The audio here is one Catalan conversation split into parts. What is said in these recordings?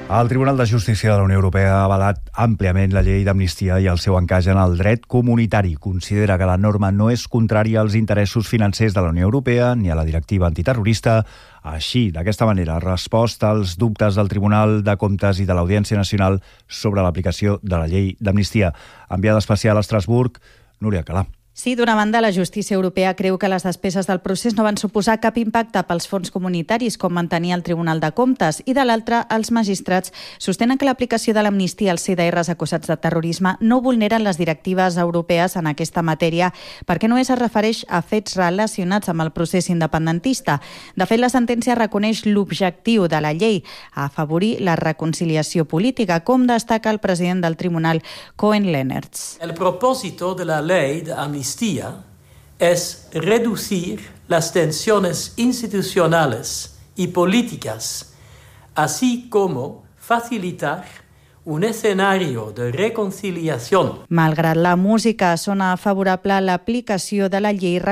El Tribunal de Justícia de la Unió Europea ha avalat àmpliament la llei d'amnistia i el seu encaix en el dret comunitari. Considera que la norma no és contrària als interessos financers de la Unió Europea ni a la directiva antiterrorista. Així, d'aquesta manera, ha respost als dubtes del Tribunal de Comptes i de l'Audiència Nacional sobre l'aplicació de la llei d'amnistia. Enviada especial a Estrasburg, Núria Alcalà. Sí, d'una banda, la justícia europea creu que les despeses del procés no van suposar cap impacte pels fons comunitaris, com mantenia el Tribunal de Comptes, i de l'altra, els magistrats sostenen que l'aplicació de l'amnistia als CDRs acusats de terrorisme no vulneren les directives europees en aquesta matèria, perquè només es refereix a fets relacionats amb el procés independentista. De fet, la sentència reconeix l'objectiu de la llei, a afavorir la reconciliació política, com destaca el president del tribunal, Koen Lenaerts. El propósito de la ley de amnistía es reducir las tensiones institucionales y políticas, así como facilitar un escenario de reconciliación. Malgrat la música sona favorable a l'aplicació de la llei,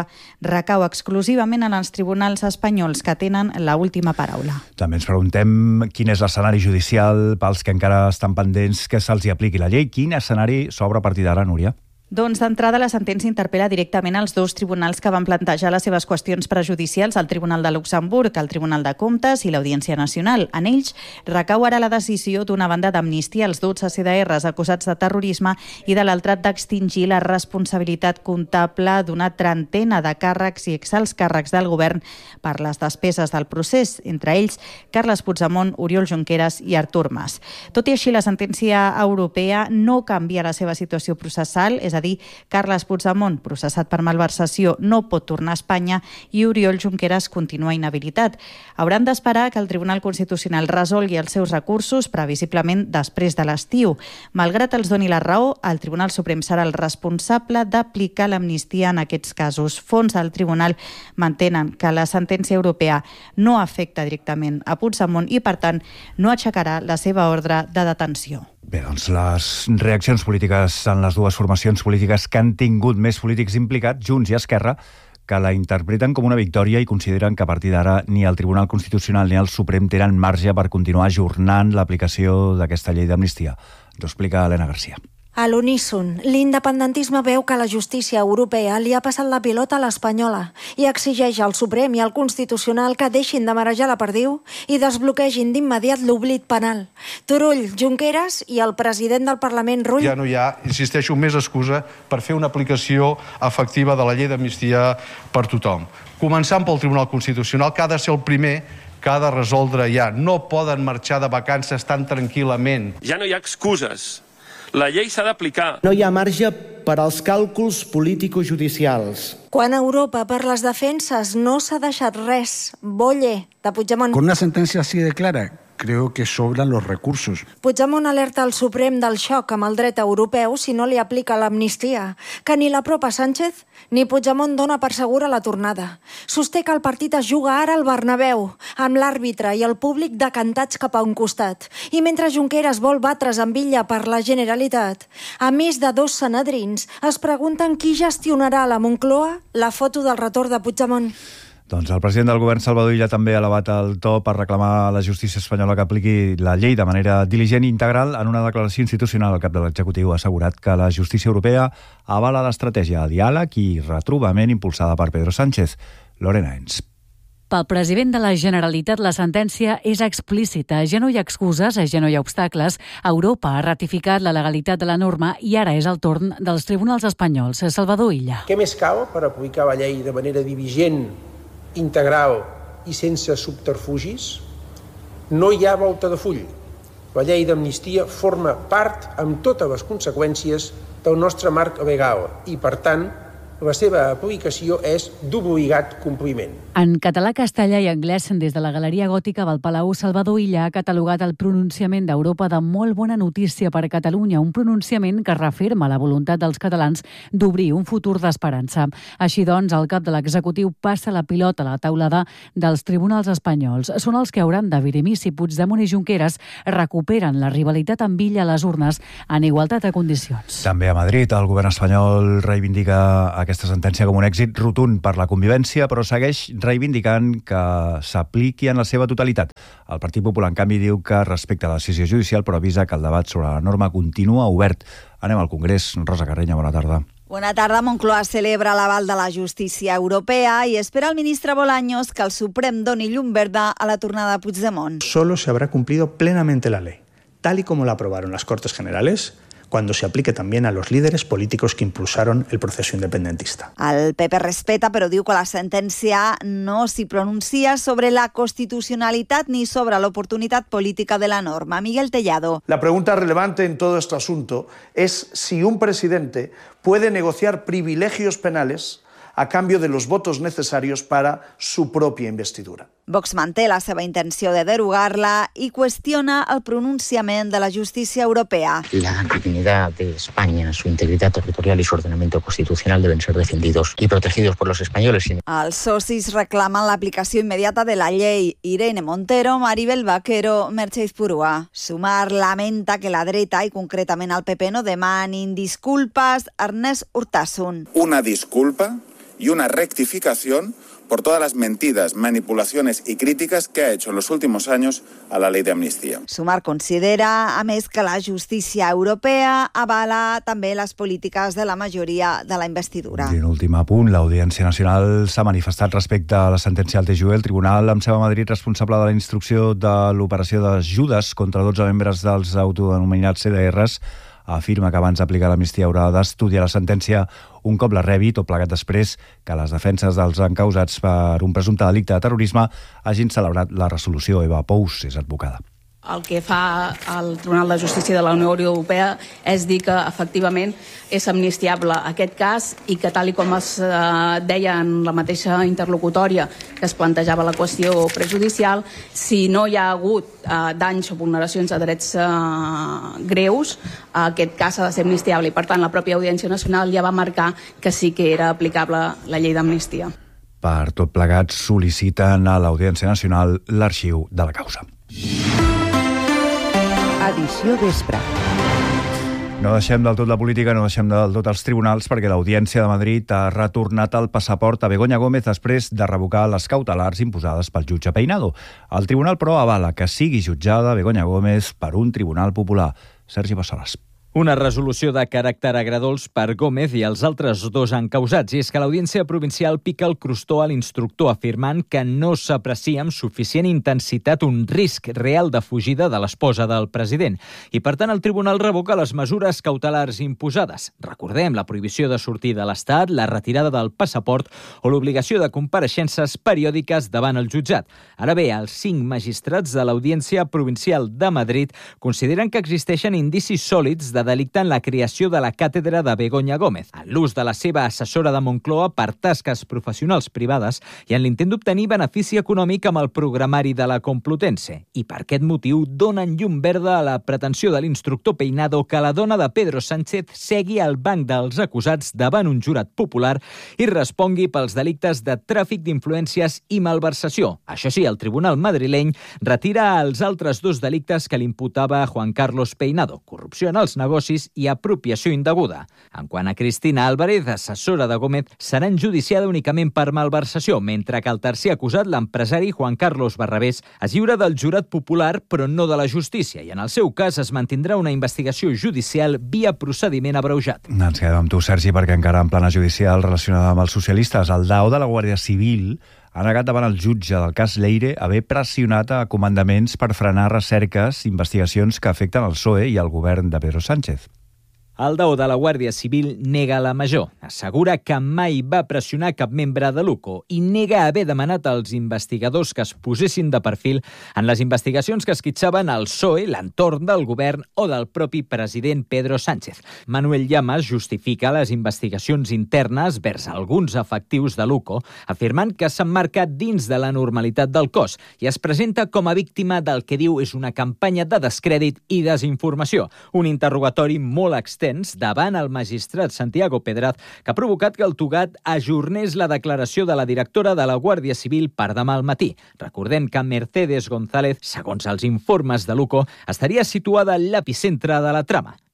recau exclusivament en els tribunals espanyols que tenen l'última paraula. També ens preguntem quin és l'escenari judicial pels que encara estan pendents que se'ls apliqui la llei. Quin escenari s'obre a partir d'ara, Núria? Doncs d'entrada la sentència interpel·la directament els dos tribunals que van plantejar les seves qüestions prejudicials, el Tribunal de Luxemburg, el Tribunal de Comptes i l'Audiència Nacional. En ells recau ara la decisió d'una banda d'amnistia als 12 CDRs acusats de terrorisme i de l'altra d'extingir la responsabilitat comptable d'una trentena de càrrecs i exalts càrrecs del govern per les despeses del procés, entre ells Carles Puigdemont, Oriol Junqueras i Artur Mas. Tot i així, la sentència europea no canvia la seva situació processal, és a dir, Carles Puigdemont, processat per malversació, no pot tornar a Espanya i Oriol Junqueras continua inhabilitat. Hauran d'esperar que el Tribunal Constitucional resolgui els seus recursos, previsiblement després de l'estiu. Malgrat els doni la raó, el Tribunal Suprem serà el responsable d'aplicar l'amnistia en aquests casos. Fons del Tribunal mantenen que la sentència europea no afecta directament a Puigdemont i, per tant, no aixecarà la seva ordre de detenció. Bé, doncs les reaccions polítiques en les dues formacions polítiques que han tingut més polítics implicats, Junts i Esquerra, que la interpreten com una victòria i consideren que a partir d'ara ni el Tribunal Constitucional ni el Suprem tenen marge per continuar ajornant l'aplicació d'aquesta llei d'amnistia. Ens ho explica Elena Garcia. A l'uníson, l'independentisme veu que la justícia europea li ha passat la pilota a l'espanyola i exigeix al Suprem i al Constitucional que deixin de marejar la perdiu i desbloquegin d'immediat l'oblit penal. Turull, Junqueras i el president del Parlament, Rull. Ja no hi ha, insisteixo, més excusa per fer una aplicació efectiva de la llei d'amnistia per tothom. Començant pel Tribunal Constitucional, que ha de ser el primer que ha de resoldre ja. No poden marxar de vacances tan tranquil·lament. Ja no hi ha excuses. La llei s'ha d'aplicar. No hi ha marge per als càlculs político-judicials. Quan a Europa per les defenses no s'ha deixat res, Bolle, de Puigdemont. Con una sentencia así de clara, creo que sobran los recursos. Puigdemont alerta el Suprem del xoc amb el dret europeu si no li aplica l'amnistia, que ni l'apropa Sánchez ni Puigdemont dona per segura la tornada. Sosté que el partit es juga ara al Bernabéu, amb l'àrbitre i el públic decantats cap a un costat. I mentre Junqueras vol batre's amb illa per la Generalitat, a més de 2 sanedrins es pregunten qui gestionarà a la Moncloa la foto del retorn de Puigdemont. Doncs el president del govern, Salvador Illa, també ha elevat el to per reclamar a la justícia espanyola que apliqui la llei de manera diligent i integral. En una declaració institucional, el cap de l'executiu ha assegurat que la justícia europea avala l'estratègia de diàleg i retrobament impulsada per Pedro Sánchez. Lorena Ens. Pel president de la Generalitat, la sentència és explícita. Ja no hi ha excuses, ja no hi ha obstacles. Europa ha ratificat la legalitat de la norma i ara és el torn dels tribunals espanyols. Salvador Illa. Què més cal per aplicar la llei de manera diligent, integral i sense subterfugis? No hi ha volta de full. La llei d'amnistia forma part amb totes les conseqüències del nostre marc legal i, per tant, la seva aplicació és d'obligat compliment. En català, castellà i anglès, des de la Galeria Gòtica del Palau, Salvador Illa ha catalogat el pronunciament d'Europa de molt bona notícia per a Catalunya, un pronunciament que referma la voluntat dels catalans d'obrir un futur d'esperança. Així doncs, el cap de l'executiu passa la pilota a la taulada dels tribunals espanyols. Són els que hauran de dirimir si Puigdemont i Junqueras recuperen la rivalitat amb Illa a les urnes en igualtat de condicions. També a Madrid, el govern espanyol reivindica aquest aquesta sentència com un èxit rotund per la convivència, però segueix reivindicant que s'apliqui en la seva totalitat. El Partit Popular, en canvi, diu que respecta la decisió judicial, però avisa que el debat sobre la norma continua obert. Anem al Congrés. Rosa Carreña, bona tarda. Bona tarda. Moncloa celebra l'aval de la justícia europea i espera el ministre Bolaños que el Suprem doni llum verda a la tornada de Puigdemont. Solo se habrá cumplido plenamente la ley, tal y como la aprobaron las Cortes Generales, cuando se aplique también a los líderes políticos que impulsaron el proceso independentista. El PP respeta, però diu que la sentència no s'hi pronuncia sobre la constitucionalitat ni sobre l'oportunitat política de la norma. Miguel Tellado. La pregunta relevante en todo este asunto es si un presidente puede negociar privilegios penales a cambio de los votos necesarios para su propia investidura. Vox manté la seva intenció de derogar-la i qüestiona el pronunciament de la justícia europea. La dignidad de España, su integridad territorial y su ordenamiento constitucional deben ser defendidos y protegidos por los españoles. Els socis reclamen l'aplicació immediata de la llei. Irene Montero, Maribel Vaquero, Merche Izpurua. Sumar lamenta que la dreta, i concretament el PP, no demanin disculpes. Ernest Urtasun. Una disculpa y una rectificación por todas las mentiras, manipulaciones y críticas que ha hecho en los últimos años a la ley de amnistía. Sumar considera, a més, que la justícia europea avala també les polítiques de la majoria de la investidura. I en últim apunt, l'Audiència Nacional s'ha manifestat respecte a la sentència del TJUE. El Tribunal amb seu a Madrid, responsable de la instrucció de l'operació de Judes contra 12 membres dels autodenominats CDRs, afirma que abans d'aplicar l'amnistia haurà d'estudiar la sentència un cop la rebi, tot plegat després que les defenses dels encausats per un presumpte delicte de terrorisme hagin celebrat la resolució. Eva Pous és advocada. El que fa el Tribunal de Justícia de la Unió Europea és dir que efectivament és amnistiable aquest cas i que, tal com es deia en la mateixa interlocutòria que es plantejava la qüestió prejudicial, si no hi ha hagut danys o vulneracions de drets greus, aquest cas ha de ser amnistiable i, per tant, la pròpia Audiència Nacional ja va marcar que sí que era aplicable la llei d'amnistia. Per tot plegat, sol·liciten a l'Audiència Nacional l'arxiu de la causa. Edició vespre. No deixem del tot la política, no deixem del tot els tribunals, perquè l'Audiència de Madrid ha retornat el passaport a Begoña Gómez després de revocar les cautelars imposades pel jutge Peinado. El tribunal, però, avala que sigui jutjada Begoña Gómez per un tribunal popular. Sergi Bassoles. Una resolució de caràcter agredolç per Gómez i els altres dos encausats. I és que l'Audiència Provincial pica el crostó a l'instructor afirmant que no s'aprecia amb suficient intensitat un risc real de fugida de l'esposa del president. I, per tant, el tribunal revoca les mesures cautelars imposades. Recordem la prohibició de sortir de l'Estat, la retirada del passaport o l'obligació de compareixences periòdiques davant el jutjat. Ara bé, els 5 magistrats de l'Audiència Provincial de Madrid consideren que existeixen indicis sòlids de delicte en la creació de la càtedra de Begoña Gómez, en l'ús de la seva assessora de Moncloa per tasques professionals privades i en l'intent d'obtenir benefici econòmic amb el programari de la Complutense. I per aquest motiu donen llum verda a la pretensió de l'instructor Peinado que la dona de Pedro Sánchez segui al banc dels acusats davant un jurat popular i respongui pels delictes de tràfic d'influències i malversació. Això sí, el tribunal madrileny retira els altres 2 delictes que l'imputava Juan Carlos Peinado, corrupció en els negocis i apropiació indeguda. En quant a Cristina Álvarez, assessora de Gómez, serà enjudiciada únicament per malversació, mentre que el tercer acusat, l'empresari Juan Carlos Barrabés, es lliura del jurat popular però no de la justícia i en el seu cas es mantindrà una investigació judicial via procediment abreujat. Ens quedem amb tu, Sergi, perquè encara en plana judicial relacionada amb els socialistes, el DAO de la Guàrdia Civil ha negat davant el jutge del cas Leire haver pressionat a comandaments per frenar recerques i investigacions que afecten el PSOE i el govern de Pedro Sánchez. El DAO de la Guàrdia Civil nega la major. Assegura que mai va pressionar cap membre de l'UCO i nega haver demanat als investigadors que es posessin de perfil en les investigacions que esquitxaven el PSOE, l'entorn del govern o del propi president Pedro Sánchez. Manuel Llamas justifica les investigacions internes vers alguns efectius de l'UCO, afirmant que s'han marcat dins de la normalitat del cos i es presenta com a víctima del que diu és una campanya de descrèdit i desinformació. Un interrogatori molt extens davant el magistrat Santiago Pedraz, que ha provocat que el Tugat ajornés la declaració de la directora de la Guàrdia Civil per demà al matí. Recordem que Mercedes González, segons els informes de l'UCO, estaria situada a l'epicentre de la trama.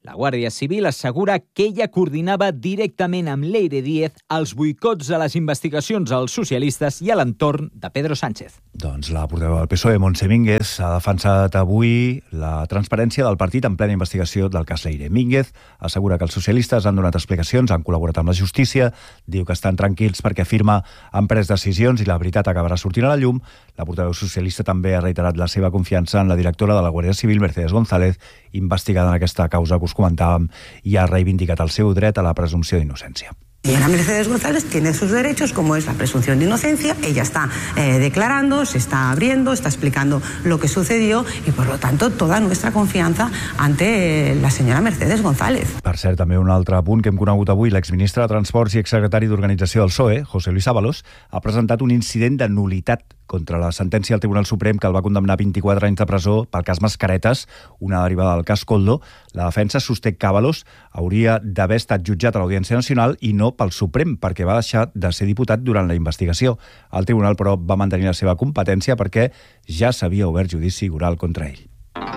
La Guàrdia Civil assegura que ella coordinava directament amb Leire Díez els boicots a les investigacions als socialistes i a l'entorn de Pedro Sánchez. Doncs la portaveu del PSOE, Montse Mínguez, ha defensat avui la transparència del partit en plena investigació del cas Leire. Mínguez assegura que els socialistes han donat explicacions, han col·laborat amb la justícia, diu que estan tranquils perquè afirma han pres decisions i la veritat acabarà sortint a la llum. La portaveu socialista també ha reiterat la seva confiança en la directora de la Guàrdia Civil, Mercedes González, investigada en aquesta causa que us comentàvem, i ha reivindicat el seu dret a la presumpció d'innocència. Señora Mercedes González tiene sus derechos, como es la presunción de inocencia. Ella está declarando, se está abriendo, está explicando lo que sucedió y, por lo tanto, toda nuestra confianza ante la señora Mercedes González. Per cert, també un altre punt que hem conegut avui, l'exministre de Transports i exsecretari d'Organització del PSOE, José Luis Ábalos, ha presentat un incident de nul·litat contra la sentència del Tribunal Suprem que el va condemnar a 24 anys de presó pel cas Mascaretes, una derivada del cas Koldo. La defensa sosté que Ábalos hauria d'haver estat jutjat a l'Audiència Nacional i no pel Suprem, perquè va deixar de ser diputat durant la investigació. El tribunal, però, va mantenir la seva competència perquè ja s'havia obert judici oral contra ell.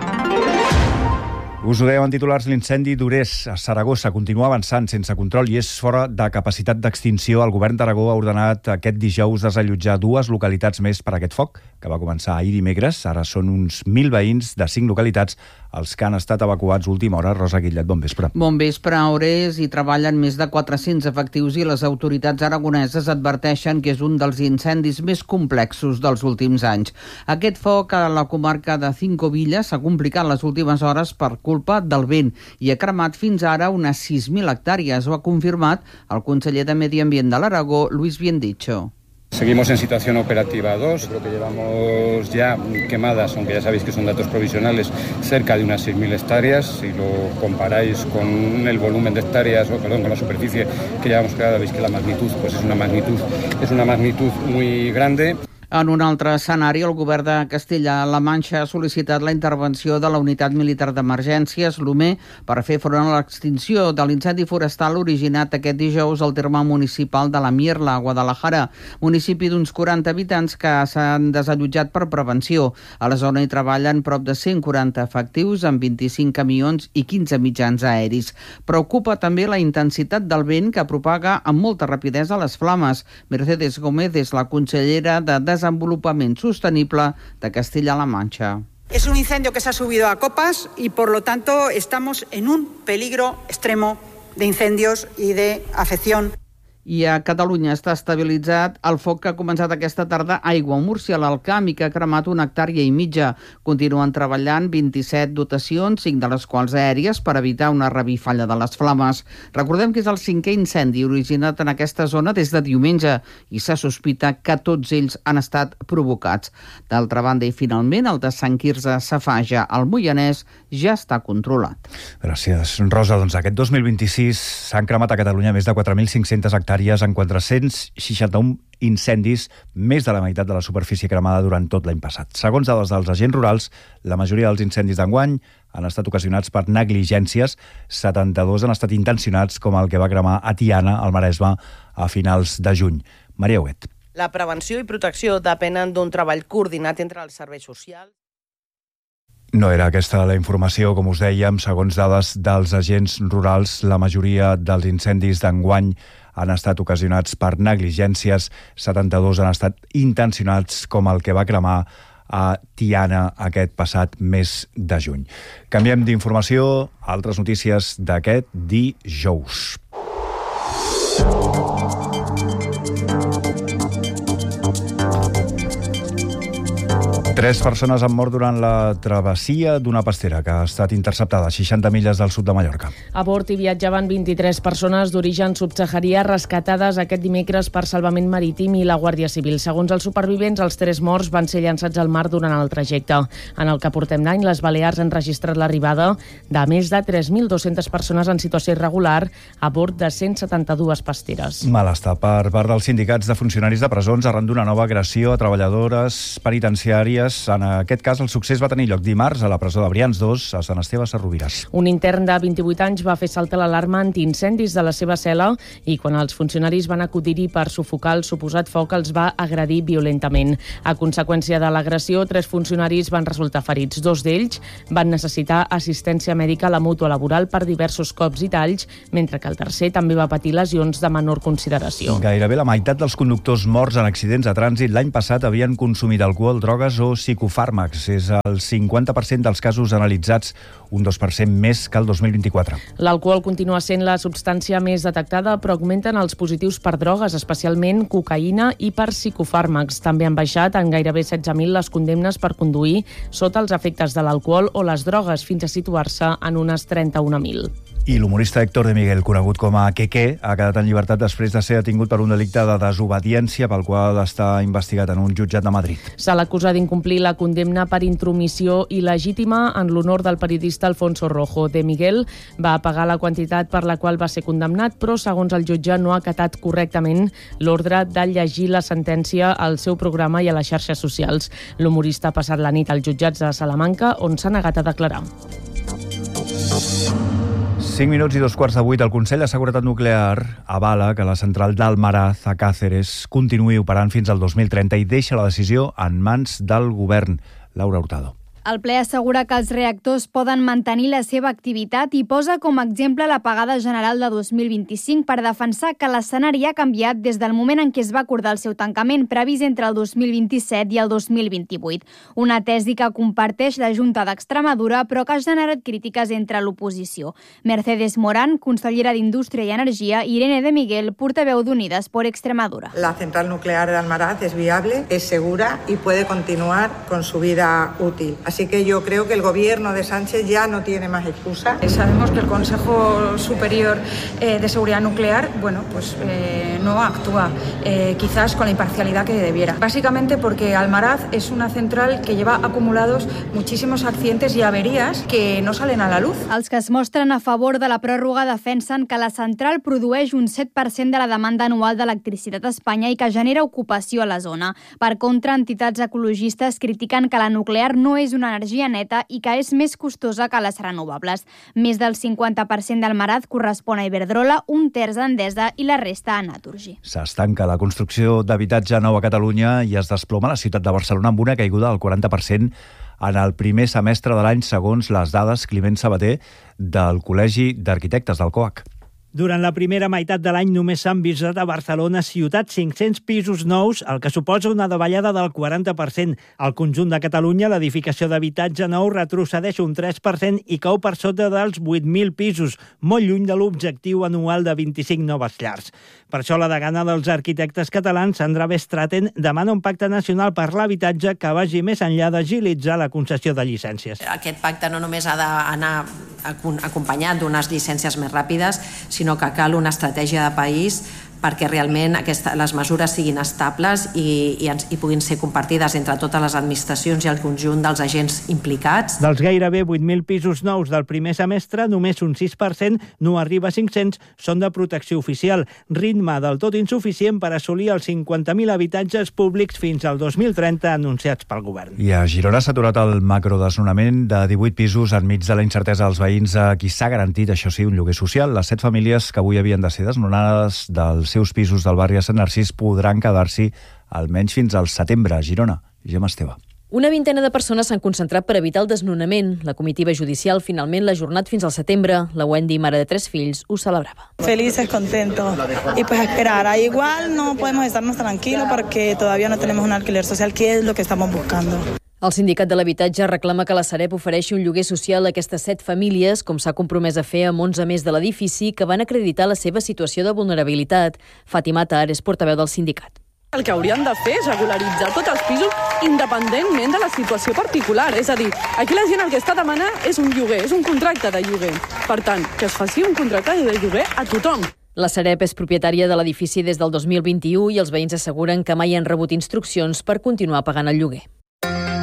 Us ho dèiem en titulars, l'incendi d'Ures a Saragossa continua avançant sense control i és fora de capacitat d'extinció. El govern d'Aragó ha ordenat aquest dijous desallotjar 2 localitats més per aquest foc, que va començar ahir dimecres. Ara són uns 1.000 veïns de 5 localitats els que han estat evacuats última hora. Rosa Guillet, bon vespre. Bon vespre. A Ures hi treballen més de 400 efectius i les autoritats aragoneses adverteixen que és un dels incendis més complexos dels últims anys. Aquest foc a la comarca de Cinco Villas s'ha complicat les últimes hores per culpa del vent i ha cremat fins ara unes 6.000 hectàrees. Ho ha confirmat el conseller de Medi Ambient de l'Aragó, Luis Biendicho. Seguimos en situación operativa 2, creo que llevamos ya quemadas, aunque ya sabéis que son datos provisionales, cerca de unas 6.000 hectáreas. Si lo comparáis con el volumen de hectáreas, con la superficie que llevamos creada, veis que la magnitud pues es una magnitud muy grande. En un altre escenari, el govern de Castella-La Manxa ha sol·licitat la intervenció de la Unitat Militar d'Emergències, l'UME, per fer front a l'extinció de l'incendi forestal originat aquest dijous al terme municipal de la Mierla, a Guadalajara, municipi d'uns 40 habitants que s'han desallotjat per prevenció. A la zona hi treballen prop de 140 efectius amb 25 camions i 15 mitjans aeris. Preocupa també la intensitat del vent que propaga amb molta rapidesa les flames. Mercedes Gómez és la consellera de Desenvolupament Sostenible de Castilla-La Mancha. Es un incendio que se ha subido a copas y por lo tanto estamos en un peligro extremo de incendios y de afección. I a Catalunya està estabilitzat el foc que ha començat aquesta tarda a Aiguamúrcia, a l'Alcamp, i que ha cremat 1,5 hectàrees. Continuen treballant 27 dotacions, 5 de les quals aèries, per evitar una revifalla de les flames. Recordem que és el 5è incendi originat en aquesta zona des de diumenge i se sospita que tots ells han estat provocats. D'altra banda, i finalment, el de Sant Quirze Safaja, al Moianès, ja està controlat. Gràcies, Rosa. Doncs aquest 2026 s'han cremat a Catalunya més de 4.500 hectàrees en 461 incendis, més de la meitat de la superfície cremada durant tot l'any passat. Segons dades dels agents rurals, la majoria dels incendis d'enguany han estat ocasionats per negligències, 72 han estat intencionats, com el que va cremar a Tiana, al Maresme, a finals de juny. Maria Huet. La prevenció i protecció depenen d'un treball coordinat entre els serveis socials. No era aquesta la informació, com us dèiem. Segons dades dels agents rurals, la majoria dels incendis d'enguany han estat ocasionats per negligències, 72 han estat intencionats, com el que va cremar a Tiana aquest passat mes de juny. Canviem d'informació, altres notícies d'aquest dijous. 3 persones han mort durant la travessia d'una pastera que ha estat interceptada a 60 milles del sud de Mallorca. A bord hi viatjaven 23 persones d'origen subsaharià rescatades aquest dimecres per Salvament Marítim i la Guàrdia Civil. Segons els supervivents, els 3 morts van ser llançats al mar durant el trajecte. En el que portem d'any, les Balears han registrat l'arribada de més de 3.200 persones en situació irregular a bord de 172 pasteres. Malestar per part dels sindicats de funcionaris de presons arran d'una nova agressió a treballadores penitenciàries famílies. En aquest cas, el succés va tenir lloc dimarts a la presó de Brians 2, a Sant Esteve Sesrovires. Un intern de 28 anys va fer saltar l'alarma antiincendis de la seva cel·la i quan els funcionaris van acudir-hi per sufocar el suposat foc els va agredir violentament. A conseqüència de l'agressió, 3 funcionaris van resultar ferits. 2 d'ells van necessitar assistència mèdica a la mútua laboral per diversos cops i talls, mentre que el tercer també va patir lesions de menor consideració. Gairebé la meitat dels conductors morts en accidents de trànsit l'any passat havien consumit alcohol, drogues o psicofàrmacs. És el 50% dels casos analitzats, un 2% més que el 2024. L'alcohol continua sent la substància més detectada, però augmenten els positius per drogues, especialment cocaïna i per psicofàrmacs. També han baixat en gairebé 16.000 les condemnes per conduir sota els efectes de l'alcohol o les drogues, fins a situar-se en unes 31.000. I l'humorista Héctor de Miguel, conegut com a Keke, ha quedat en llibertat després de ser detingut per un delicte de desobediència pel qual està investigat en un jutjat de Madrid. Se l'acusa d'incomplir la condemna per intromissió il·legítima en l'honor del periodista Alfonso Rojo. De Miguel va pagar la quantitat per la qual va ser condemnat, però, segons el jutge, no ha acatat correctament l'ordre de llegir la sentència al seu programa i a les xarxes socials. L'humorista ha passat la nit als jutjats de Salamanca, on s'ha negat a declarar. 5 minuts i 2:15. El Consell de Seguretat Nuclear avala que la central d'Almaraz a Cáceres continuï operant fins al 2030 i deixa la decisió en mans del govern. Laura Hurtado. El ple assegura que els reactors poden mantenir la seva activitat i posa com a exemple l'apagada general de 2025 per defensar que l'escenari ha canviat des del moment en què es va acordar el seu tancament, previst entre el 2027 i el 2028. Una tesi que comparteix la Junta d'Extremadura, però que ha generat crítiques entre l'oposició. Mercedes Morán, consellera d'Indústria i Energia, i Irene de Miguel, portaveu d'Unidas por Extremadura. La central nuclear de Almaraz es viable, es segura y puede continuar con su vida útil. Así que yo creo que el gobierno de Sánchez ya no tiene más excusa. Sabemos que el Consejo Superior de Seguridad Nuclear, no actúa quizás con la imparcialidad que debiera. Básicamente porque Almaraz es una central que lleva acumulados muchísimos accidentes y averías que no salen a la luz. Els que es mostren a favor de la pròrroga defensen que la central produeix un 7% de la demanda anual d'electricitat a Espanya i que genera ocupació a la zona. Per contra, entitats ecologistes critiquen que la nuclear no és una energia neta i que és més costosa que les renovables. Més del 50% d'Almaraz correspon a Iberdrola, un terç a Endesa i la resta a Naturgy. S'estanca la construcció d'habitatge nou a Catalunya i es desploma la ciutat de Barcelona amb una caiguda del 40% en el primer semestre de l'any, segons les dades Climent Sabater del Col·legi d'Arquitectes del COAC. Durant la primera meitat de l'any només s'han visitat a Barcelona ciutat 500 pisos nous, el que suposa una davallada del 40%. Al conjunt de Catalunya, l'edificació d'habitatge nou retrocedeix un 3% i cau per sota dels 8.000 pisos, molt lluny de l'objectiu anual de 25 noves llars. Per això la degana dels arquitectes catalans, Sandra Bestraten, demana un pacte nacional per l'habitatge que vagi més enllà d'agilitzar la concessió de llicències. Aquest pacte no només ha d'anar acompanyat d'unes llicències més ràpides, sinó que cal una estratègia de país perquè realment les mesures siguin estables i puguin ser compartides entre totes les administracions i el conjunt dels agents implicats. Dels gairebé 8.000 pisos nous del primer semestre, només un 6%, no arriba a 500, són de protecció oficial. Ritme del tot insuficient per assolir els 50.000 habitatges públics fins al 2030 anunciats pel govern. I a Girona s'ha aturat el macrodesnonament de 18 pisos enmig de la incertesa dels veïns a qui s'ha garantit, això sí, un lloguer social. Les 7 famílies que avui havien de ser desnonades dels seus pisos del barri de Sant Narcís podran quedar-s'hi almenys fins al setembre a Girona. Gemma Esteve. Una vintena de persones s'han concentrat per evitar el desnonament. La comitiva judicial finalment l'ha ajornat fins al setembre. La Wendy, mare de 3 fills, ho celebrava. Felices, contentos. Y pues esperar. Igual no podemos estarnos tranquilos porque todavía no tenemos un alquiler social, que es lo que estamos buscando. El sindicat de l'habitatge reclama que la Sareb ofereixi un lloguer social a aquestes 7 famílies, com s'ha compromès a fer amb 11 més de l'edifici, que van acreditar la seva situació de vulnerabilitat. Fàtima Tar és portaveu del sindicat. El que haurien de fer és regularitzar tots els pisos independentment de la situació particular. És a dir, aquí la gent el que està demanant és un lloguer, és un contracte de lloguer. Per tant, que es faci un contracte de lloguer a tothom. La Sareb és propietària de l'edifici des del 2021 i els veïns asseguren que mai han rebut instruccions per continuar pagant el lloguer.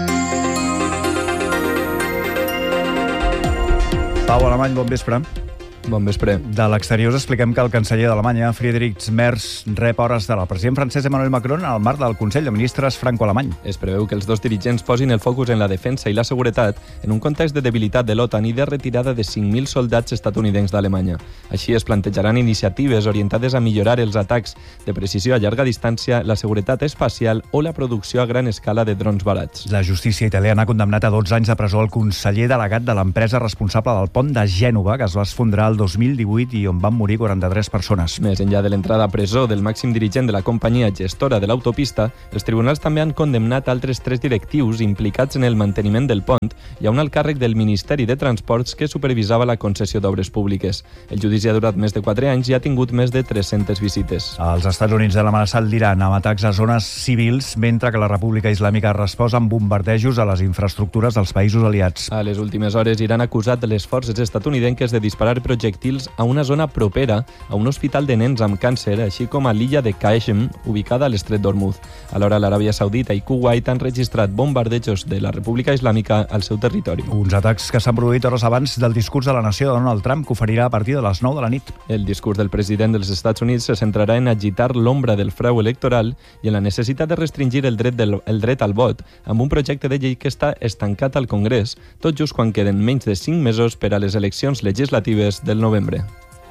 Pau Alemany, bon vespre. Bon vespre. De l'exterior us expliquem que el canceller d'Alemanya, Friedrich Merz, rep hores del president francès Emmanuel Macron al marc del Consell de Ministres franco-alemany. Es preveu que els dos dirigents posin el focus en la defensa i la seguretat en un context de debilitat de l'OTAN i de retirada de 5.000 soldats estatunidencs d'Alemanya. Així es plantejaran iniciatives orientades a millorar els atacs de precisió a llarga distància, la seguretat espacial o la producció a gran escala de drons barats. La justícia italiana ha condemnat a 12 anys de presó el conseller delegat de l'empresa responsable del pont de Gènova, que es va esfondrar el 2018 i on van morir 43 persones. Més enllà de l'entrada a presó del màxim dirigent de la companyia gestora de l'autopista, els tribunals també han condemnat altres 3 directius implicats en el manteniment del pont i a un alt càrrec del Ministeri de Transports que supervisava la concessió d'obres públiques. El judici ha durat més de 4 anys i ha tingut més de 300 visites. Els Estats Units han amenaçat l'Iran amb atacs a zones civils, mentre que la República Islàmica ha respost amb bombardejos a les infraestructures dels països aliats. A les últimes hores, Iran ha acusat les forces estatunidenques de disparar projectils a una zona propera a un hospital de nens amb càncer, així com a l'illa de Qashem, ubicada a l'estret d'Hormuz. Alhora, l'Aràbia Saudita i Kuwait han registrat bombardejos de la República Islàmica al seu territori. Uns atacs que s'han produït hores abans del discurs de la nació de Donald Trump, que oferirà a partir de les 9 de la nit. El discurs del president dels Estats Units se centrarà en agitar l'ombra del frau electoral i en la necessitat de restringir el dret al vot amb un projecte de llei que està estancat al Congrés, tot just quan queden menys de 5 mesos per a les eleccions legislatives del novembre.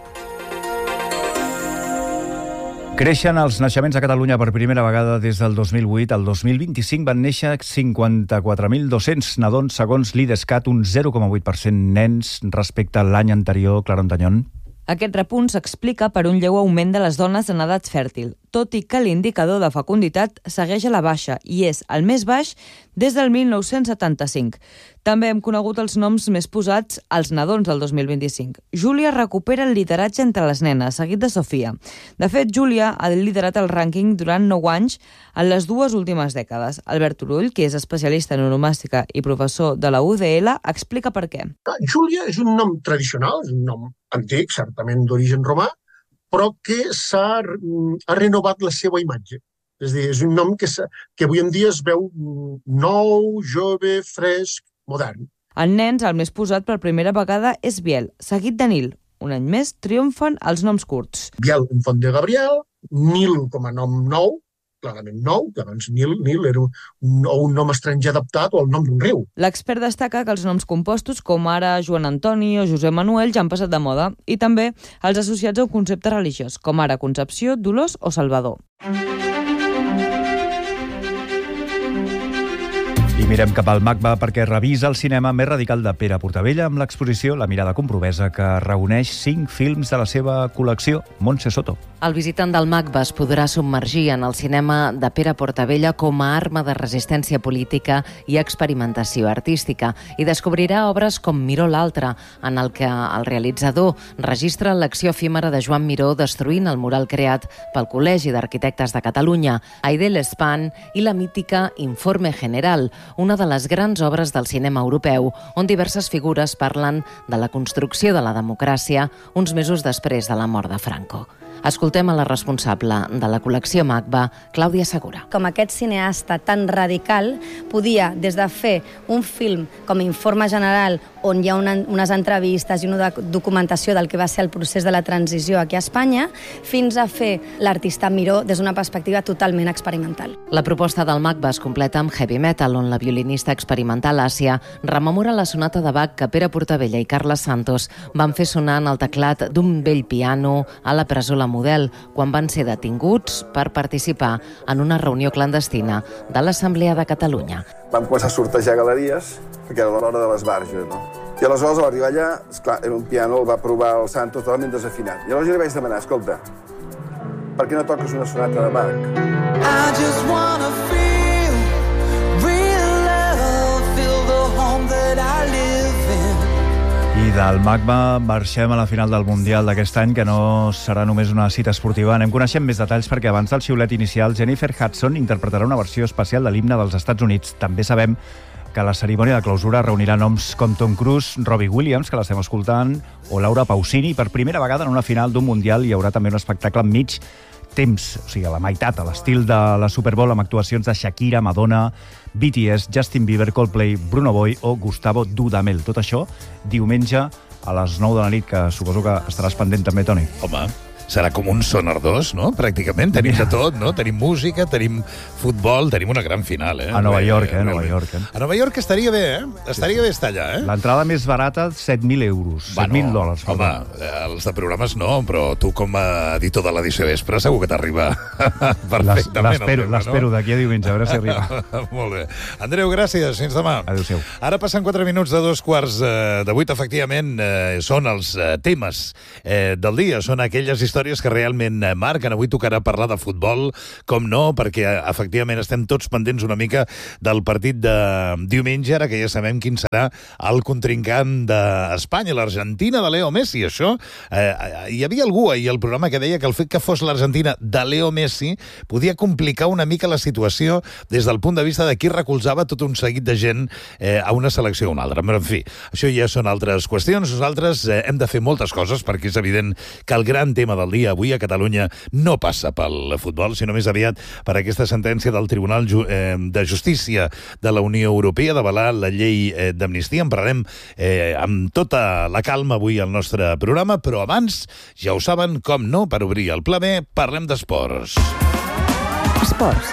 Creixen els naixements a Catalunya per primera vegada des del 2008. El 2025 van néixer 54.200 nadons, segons l'IDESCAT, un 0,8% nens respecte a l'any anterior. Clara Antanyón. Aquest repunt s'explica per un lleu augment de les dones en edat fèrtil, tot i que l'indicador de fecunditat segueix a la baixa i és el més baix des del 1975. També hem conegut els noms més posats als nadons del 2025. Júlia recupera el lideratge entre les nenes, seguit de Sofia. De fet, Júlia ha liderat el rànquing durant 9 anys en les 2 últimes dècades. Albert Turull, que és especialista en onomàstica i professor de la UDL, explica per què. Júlia és un nom tradicional, és un nom antic, certament d'origen romà, però que ha renovat la seva imatge. És a dir, és un nom que avui en dia es veu nou, jove, fresc, modern. En nens, el més posat per primera vegada és Biel, seguit de Nil. Un any més triomfen els noms curts. Biel, un font de Gabriel, Nil com a nom nou, clarament nou, que abans Nil era un nom estranger adaptat o el nom d'un riu. L'expert destaca que els noms compostos, com ara Joan Antoni o Josep Manuel, ja han passat de moda, i també els associats a un concepte religiós, com ara Concepció, Dolors o Salvador. I mirem cap al MACBA perquè revisa el cinema més radical de Pere Portabella amb l'exposició La mirada compromesa, que reuneix 5 films de la seva col·lecció. Montse Soto. El visitant del MACBA es podrà submergir en el cinema de Pere Portabella com a arma de resistència política i experimentació artística i descobrirà obres com Miró l'altre, en el que el realitzador registra l'acció efímera de Joan Miró destruint el mural creat pel Col·legi d'Arquitectes de Catalunya, Aidé l'Espan i la mítica Informe General, una de les grans obres del cinema europeu, on diverses figures parlen de la construcció de la democràcia uns mesos després de la mort de Franco. Escoltem a la responsable de la col·lecció MACBA, Clàudia Segura. Com aquest cineasta tan radical podia, des de fer un film com Informe General, on hi ha unes entrevistes i una documentació del que va ser el procés de la transició aquí a Espanya, fins a fer l'artista Miró des d'una perspectiva totalment experimental. La proposta del MACBA es completa amb Heavy Metal, on la violinista experimental Àsia rememora la sonata de Bach que Pere Portabella i Carles Santos van fer sonar en el teclat d'un vell piano a la presó La Model, quan van ser detinguts per participar en una reunió clandestina de l'Assemblea de Catalunya. Vam començar a sortejar galeries, perquè era l'hora de l'esbarjo, no? I aleshores, a l'arribar allà, esclar, era un piano, el va provar el Santos totalment desafinat. I aleshores jo li vaig demanar, escolta, per què no toques una sonata de Bach? I just wanna feel real love, feel the home that I live in. I del MACBA marxem a la final del Mundial d'aquest any, que no serà només una cita esportiva. Anem coneixent més detalls perquè abans del xiulet inicial, Jennifer Hudson interpretarà una versió especial de l'himne dels Estats Units. També sabem que la cerimònia de clausura reunirà noms com Tom Cruise, Robbie Williams, que l'estem escoltant, o Laura Pausini. Per primera vegada en una final d'un Mundial hi haurà també un espectacle en mig temps, o sigui, a la meitat, a l'estil de la Super Bowl, amb actuacions de Shakira, Madonna, BTS, Justin Bieber, Coldplay, Bruno Boy o Gustavo Dudamel. Tot això diumenge a les 9 de la nit, que suposo que estaràs pendent també, Toni. Home, serà com un Sonar 2, no? Pràcticament. Tenim de tot, no? Tenim música, tenim futbol, tenim una gran final, A Nova York, Nova York. A Nova York estaria bé, Estaria bé estar allà, L'entrada més barata, 7.000 euros. $7.000. Home, els de programes no, però tu com a editor de l'edició vespre segur que t'arriba perfectament. L'espero d'aquí a diumenge, a veure si arriba. Molt bé. Andreu, gràcies. Fins demà. Adéu-siau. Ara passen 4 minuts de 2:15 efectivament, són els temes del dia, són aquelles històries que realment marquen. Avui tocarà parlar de futbol, com no, perquè efectivament estem tots pendents una mica del partit de diumenge, ara que ja sabem quin serà el contrincant d'Espanya, l'Argentina de Leo Messi. Això, hi havia algú ahir al programa que deia que el fet que fos l'Argentina de Leo Messi podia complicar una mica la situació des del punt de vista de qui recolzava tot un seguit de gent a una selecció o una altra. Però, en fi, això ja són altres qüestions. Nosaltres hem de fer moltes coses, perquè és evident que el gran tema del dia avui a Catalunya no passa pel futbol, sinó més aviat per aquesta sentència del Tribunal de Justícia de la Unió Europea d'avalar la llei d'amnistia. En parlarem amb tota la calma avui al nostre programa, però abans, ja ho saben, com no, per obrir el pla B, parlem d'esports. Esports.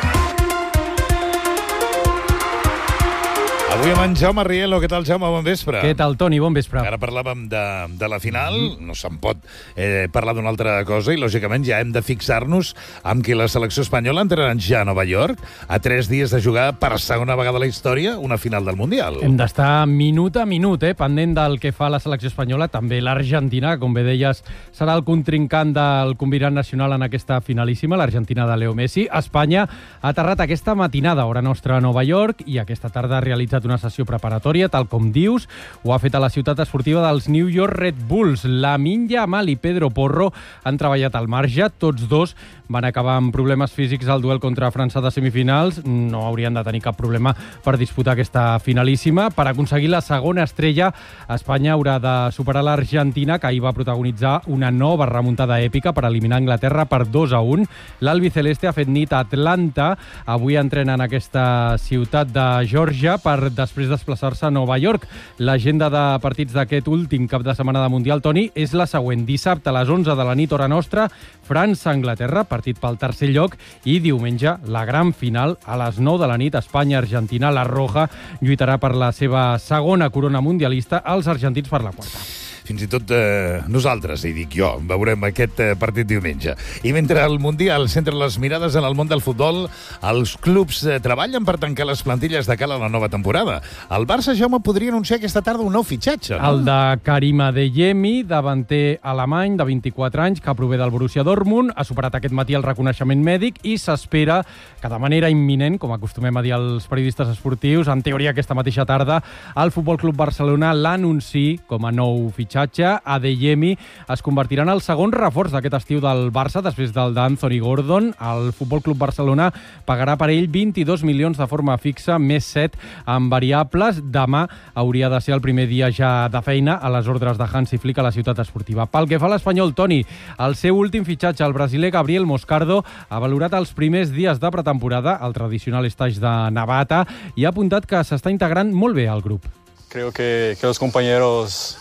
Avui amb en Jaume Rielo. Què tal, Jaume? Bon vespre. Què tal, Toni? Bon vespre. Ara parlàvem de la final, no se'n pot parlar d'una altra cosa, i lògicament ja hem de fixar-nos amb que la selecció espanyola entrarà ja a Nova York a 3 dies de jugar per segona vegada a la història una final del Mundial. Hem d'estar minut a minut, pendent del que fa la selecció espanyola. També l'Argentina, com bé deies, serà el contrincant del convidat nacional en aquesta finalíssima, l'Argentina de Leo Messi. Espanya ha aterrat aquesta matinada, hora nostra, a Nova York, i aquesta tarda ha realitzat una sessió preparatòria, tal com dius. Ho ha fet a la ciutat esportiva dels New York Red Bulls. Lamine Yamal i Pedro Porro han treballat al marge. Tots dos van acabar amb problemes físics al duel contra França de semifinals. No haurien de tenir cap problema per disputar aquesta finalíssima. Per aconseguir la segona estrella, Espanya haurà de superar l'Argentina, que ahir va protagonitzar una nova remuntada èpica per eliminar Anglaterra per 2-1. L'albiceleste ha fet nit a Atlanta. Avui entrena en aquesta ciutat de Geòrgia per després desplaçar-se a Nova York. L'agenda de partits d'aquest últim cap de setmana de Mundial, Toni, és la següent. Dissabte a les 11 de la nit, hora nostra, França-Anglaterra, partit pel tercer lloc, i diumenge la gran final a les 9 de la nit, Espanya-Argentina. La Roja lluitarà per la seva segona corona mundialista, els argentins per la quarta. Fins i tot nosaltres, i dic jo, veurem aquest partit diumenge. I mentre el Mundial centra les mirades en el món del futbol, els clubs treballen per tancar les plantilles de cara a la nova temporada. El Barça, Jaume, podria anunciar aquesta tarda un nou fitxatge, no? El de Karim Adeyemi, davanter alemany de 24 anys, que prové del Borussia Dortmund, ha superat aquest matí el reconeixement mèdic i s'espera que de manera imminent, com acostumem a dir als periodistes esportius, en teoria aquesta mateixa tarda, el Futbol Club Barcelona l'anunciï com a nou fitxatge. Adeyemi es convertirà en el segon reforç d'aquest estiu del Barça, després del d'Anthony Gordon. El Futbol Club Barcelona pagarà per ell 22 milions de forma fixa, més 7 amb variables. Demà hauria de ser el primer dia ja de feina a les ordres de Hansi Flick a la ciutat esportiva. Pel que fa a l'espanyol, Toni, el seu últim fitxatge, el brasiler Gabriel Moscardo, ha valorat els primers dies de pretemporada, el tradicional stage de Navata, i ha apuntat que s'està integrant molt bé al grup. Creo que los compañeros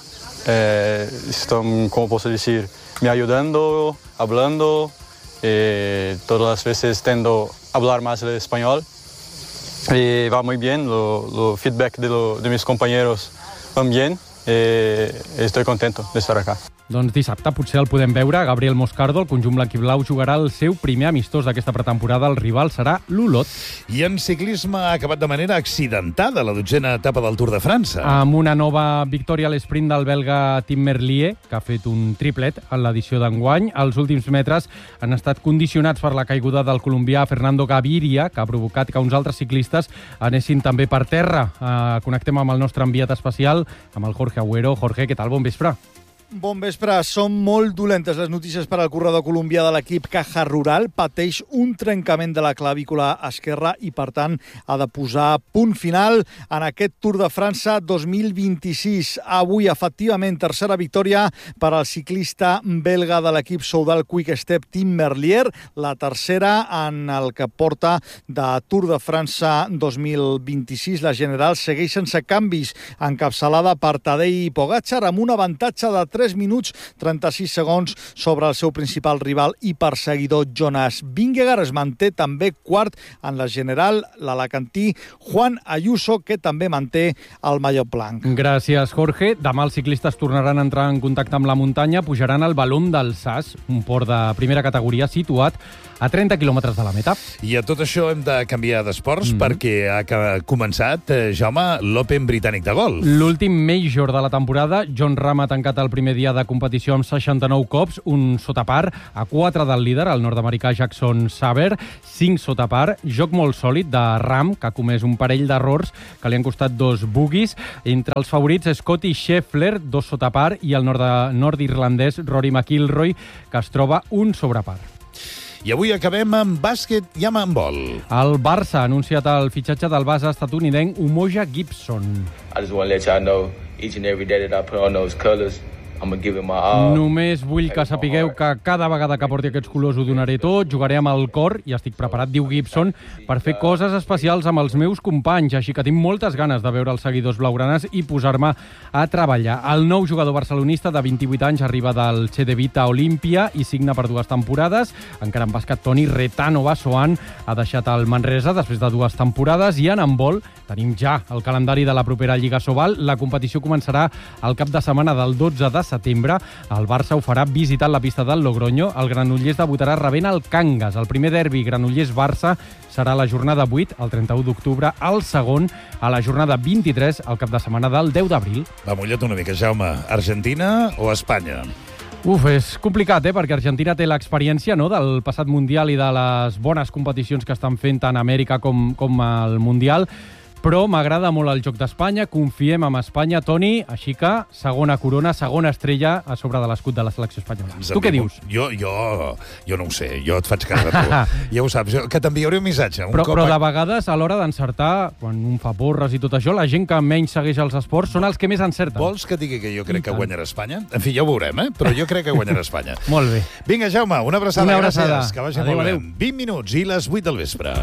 están, como puedo decir, me ayudando, hablando, todas las veces tendo a hablar más el español y va muy bien, lo feedback de mis compañeros van bien, estoy contento de estar acá. Doncs dissabte potser el podem veure. Gabriel Moscardo, el conjunt blanquiblau, jugarà el seu primer amistós d'aquesta pretemporada. El rival serà l'Olot. I en ciclisme ha acabat de manera accidentada la 12a etapa del Tour de França. Amb una nova victòria a l'esprint del belga Tim Merlier, que ha fet un triplet en l'edició d'enguany. Els últims metres han estat condicionats per la caiguda del colombià Fernando Gaviria, que ha provocat que uns altres ciclistes anessin també per terra. Connectem amb el nostre enviat especial, amb el Jorge Agüero. Jorge, què tal? Bon vespre. Bon vespre. Són molt dolentes les notícies per al corredor colombià de l'equip Caja Rural. Pateix un trencament de la clavícula esquerra i, per tant, ha de posar punt final en aquest Tour de França 2026. Avui, efectivament, tercera victòria per al ciclista belga de l'equip Soudal Quick Step Tim Merlier, la tercera en el que porta de Tour de França 2026. La general segueix sense canvis, encapçalada per Tadej Pogačar, amb un avantatge de 3 minuts 36 segons sobre el seu principal rival i perseguidor Jonas Vingegaard. Es manté també quart en la general l'alacantí Juan Ayuso, que també manté el maillot blanc. Gràcies, Jorge. Demà els ciclistes tornaran a entrar en contacte amb la muntanya, pujaran al Balón del Sas, un port de primera categoria situat a 30 quilòmetres de la meta. I a tot això hem de canviar d'esports perquè ha començat, Jaume, l'Open britànic de golf. L'últim major de la temporada, Jon Rahm ha tancat el primer dia de competició amb 69 cops, un sotapar, a 4 del líder, el nord-americà Jackson Saber, 5 sotapar, joc molt sòlid de Rahm, que ha comès un parell d'errors que li han costat 2 bogies. Entre els favorits, Scottie Scheffler, 2 sotapar, i el nord-irlandès Rory McIlroy, que es troba un sobrepar. I avui acabem amb bàsquet i amb handbol. El Barça ha anunciat el fitxatge del base estatunidenc Umoja Gibson. I just want to let y'all know each and every day that I put on those colors, I'm gonna give it my all. Només vull que sapigueu que cada vegada que porti aquests colors ho donaré tot, jugaré amb el cor i estic preparat, diu Gibson, per fer coses especials amb els meus companys, així que tinc moltes ganes de veure els seguidors blaugranes i posar-me a treballar. El nou jugador barcelonista de 28 anys arriba del Cedevita Olímpia i signa per 2 temporades. Encara en bàsquet, Toni Retano Basoan ha deixat el Manresa després de 2 temporades i en handbol tenim ja el calendari de la propera Lliga Sobal. La competició començarà el cap de setmana del 12 de setembre. El Barça ho farà visitant la pista del Logroño. El Granollers debutarà rebent el Cangas. El primer derbi Granollers-Barça serà la jornada 8, el 31 d'octubre. El segon, a la jornada 23, el cap de setmana del 10 d'abril. Va, mulla't una mica, Jaume. Argentina o Espanya? És complicat, perquè Argentina té l'experiència, no?, del passat Mundial i de les bones competicions que estan fent tant a Amèrica com al Mundial. Però m'agrada molt el joc d'Espanya, confiem en Espanya, Toni, així que segona corona, segona estrella a sobre de l'escut de la selecció espanyola. Tu què dius? Jo no ho sé, jo et faig cas de tu. Ja ho saps, que t'enviaré un missatge. Però de vegades, a l'hora d'encertar, quan un fa porres i tot això, la gent que menys segueix els esports són els que més encerten. Vols que digui que jo crec que guanyarà Espanya? En fi, ja ho veurem, però jo crec que guanyarà Espanya. Molt bé. Vinga, Jaume, una abraçada. Una abraçada. Gràcies, que vagi molt bé. 20 minuts i les 8 del vespre.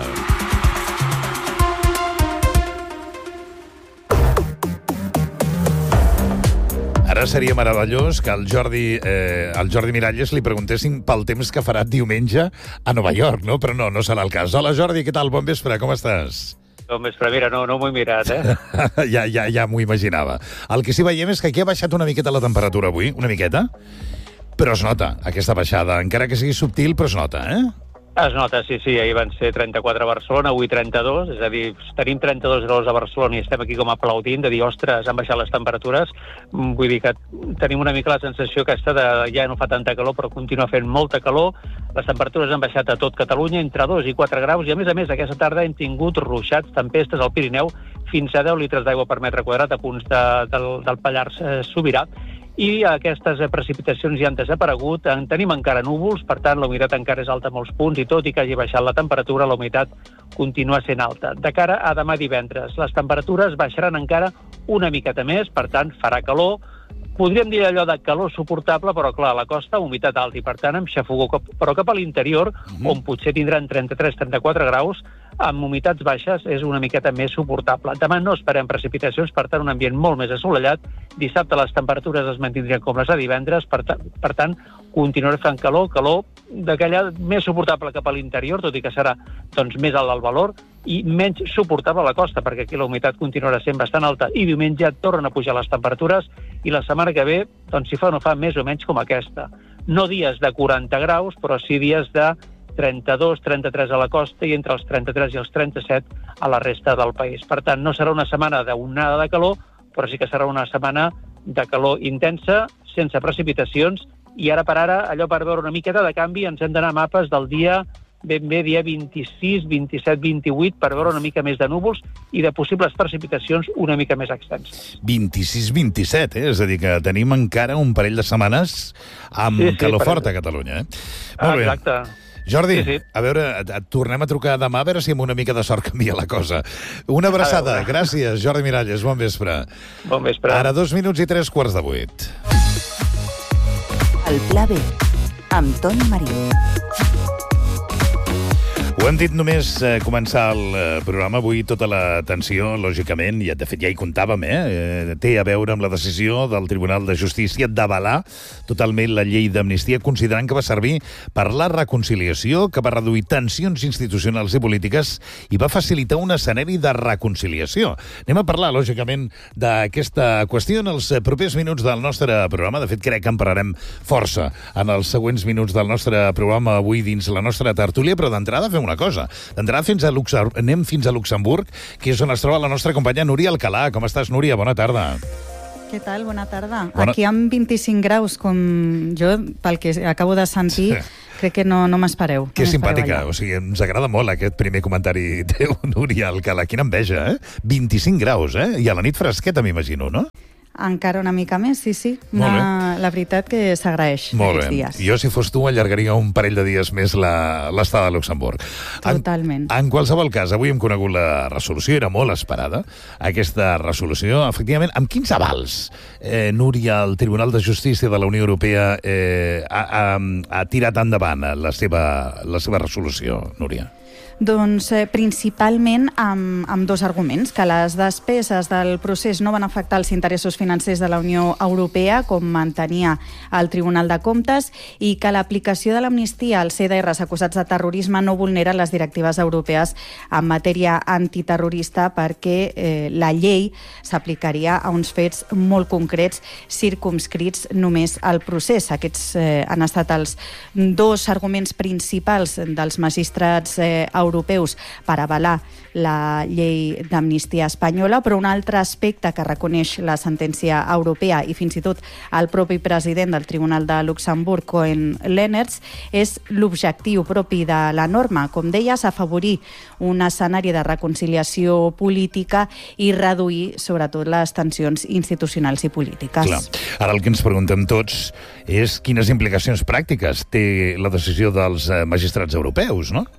Ara seria meravellós que al Jordi Miralles li preguntessin pel temps que farà diumenge a Nova York, no? Però no serà el cas. Hola, Jordi, què tal? Bon vespre, com estàs? Bon vespre, mira, no m'ho he mirat, Ja m'ho imaginava. El que sí veiem és que aquí ha baixat una miqueta la temperatura avui, una miqueta, però es nota aquesta baixada, encara que sigui subtil, però es nota, Es nota, sí, ahir van ser 34 a Barcelona, avui 32, és a dir, tenim 32 graus a Barcelona i estem aquí com aplaudint, de dir, ostres, han baixat les temperatures. Vull dir que tenim una mica la sensació aquesta de ja no fa tanta calor, però continua fent molta calor. Les temperatures han baixat a tot Catalunya, entre 2 i 4 graus, i a més, aquesta tarda hem tingut ruixats, tempestes al Pirineu, fins a 10 litres d'aigua per metre quadrat a punts del Pallars Sobirà. I aquestes precipitacions ja han desaparegut. En tenim encara núvols, per tant, la humitat encara és alta a molts punts i tot i que hagi baixat la temperatura, la humitat continua sent alta. De cara a demà divendres, les temperatures baixaran encara una miqueta més, per tant, farà calor. Podríem dir allò de calor suportable, però clar, a la costa, humitat alta i per tant amb xafogó, però cap a l'interior, on potser tindran 33-34 graus, amb humitats baixes és una miqueta més suportable. Demà no esperem precipitacions, per tant, un ambient molt més assolellat. Dissabte les temperatures es mantindrien com les de divendres, per tant, continuarà fent calor d'aquella més suportable cap a l'interior, tot i que serà més alt el valor, i menys suportable a la costa, perquè aquí la humitat continuarà sent bastant alta. I diumenge tornen a pujar les temperatures i la setmana que ve, si fa o no fa, més o menys com aquesta. No dies de 40 graus, però sí dies de 32, 33 a la costa i entre els 33 i els 37 a la resta del país. Per tant, no serà una setmana d'onada de calor, però sí que serà una setmana de calor intensa, sense precipitacions, i ara per ara, allò per veure una miqueta de canvi, ens hem d'anar a mapes del dia ben bé dia 26, 27, 28, per veure una mica més de núvols i de possibles precipitacions una mica més extenses. 26, 27, És a dir, que tenim encara un parell de setmanes amb calor fort a Catalunya, Molt bé. Exacte. Jordi, a veure, et tornem a trucar demà a veure si amb una mica de sort canvia la cosa. Una abraçada. Gràcies, Jordi Miralles. Bon vespre. Bon vespre. Ara 2 minuts i 3:15. El Pla B, amb Toni Marín. Ho hem dit només començar el programa. Avui tota l'atenció, lògicament, i de fet ja hi comptàvem, té a veure amb la decisió del Tribunal de Justícia d'avalar totalment la llei d'amnistia, considerant que va servir per la reconciliació, que va reduir tensions institucionals i polítiques i va facilitar un escenari de reconciliació. Anem a parlar, lògicament, d'aquesta qüestió en els propers minuts del nostre programa. De fet, crec que en parlarem força en els següents minuts del nostre programa avui dins la nostra tertúlia, però d'entrada fem una cosa. D'entrada anem fins a Luxemburg, que és on es troba la nostra companya Núria Alcalà. Com estàs, Núria? Bona tarda. Què tal? Bona tarda. Aquí amb 25 graus, com jo, pel que acabo de sentir, crec que no m'espereu. Que simpàtica. O sigui, ens agrada molt aquest primer comentari teu, Núria Alcalà. Quina enveja, 25 graus, I a la nit fresqueta, m'imagino, no? Encara una mica més, sí. La veritat que s'agraeix aquests dies. Jo, si fos tu, allargaria un parell de dies més l'estada a Luxemburg. Totalment. En qualsevol cas, avui hem conegut la resolució, era molt esperada, aquesta resolució. Efectivament, amb quins avals, Núria, el Tribunal de Justícia de la Unió Europea ha tirat endavant la seva resolució, Núria? Doncs principalment amb dos arguments, que les despeses del procés no van afectar els interessos financers de la Unió Europea, com mantenia el Tribunal de Comptes, i que l'aplicació de l'amnistia als CDRs acusats de terrorisme no vulnera les directives europees en matèria antiterrorista, perquè la llei s'aplicaria a uns fets molt concrets, circumscrits només al procés. Aquests han estat els dos arguments principals dels magistrats europeus per avalar la llei d'amnistia espanyola, però un altre aspecte que reconeix la sentència europea i fins i tot el propi president del Tribunal de Luxemburg, Koen Lenaerts, és l'objectiu propi de la norma. Com deies, afavorir un escenari de reconciliació política i reduir, sobretot, les tensions institucionals i polítiques. Clar. Ara el que ens preguntem tots és quines implicacions pràctiques té la decisió dels magistrats europeus, no?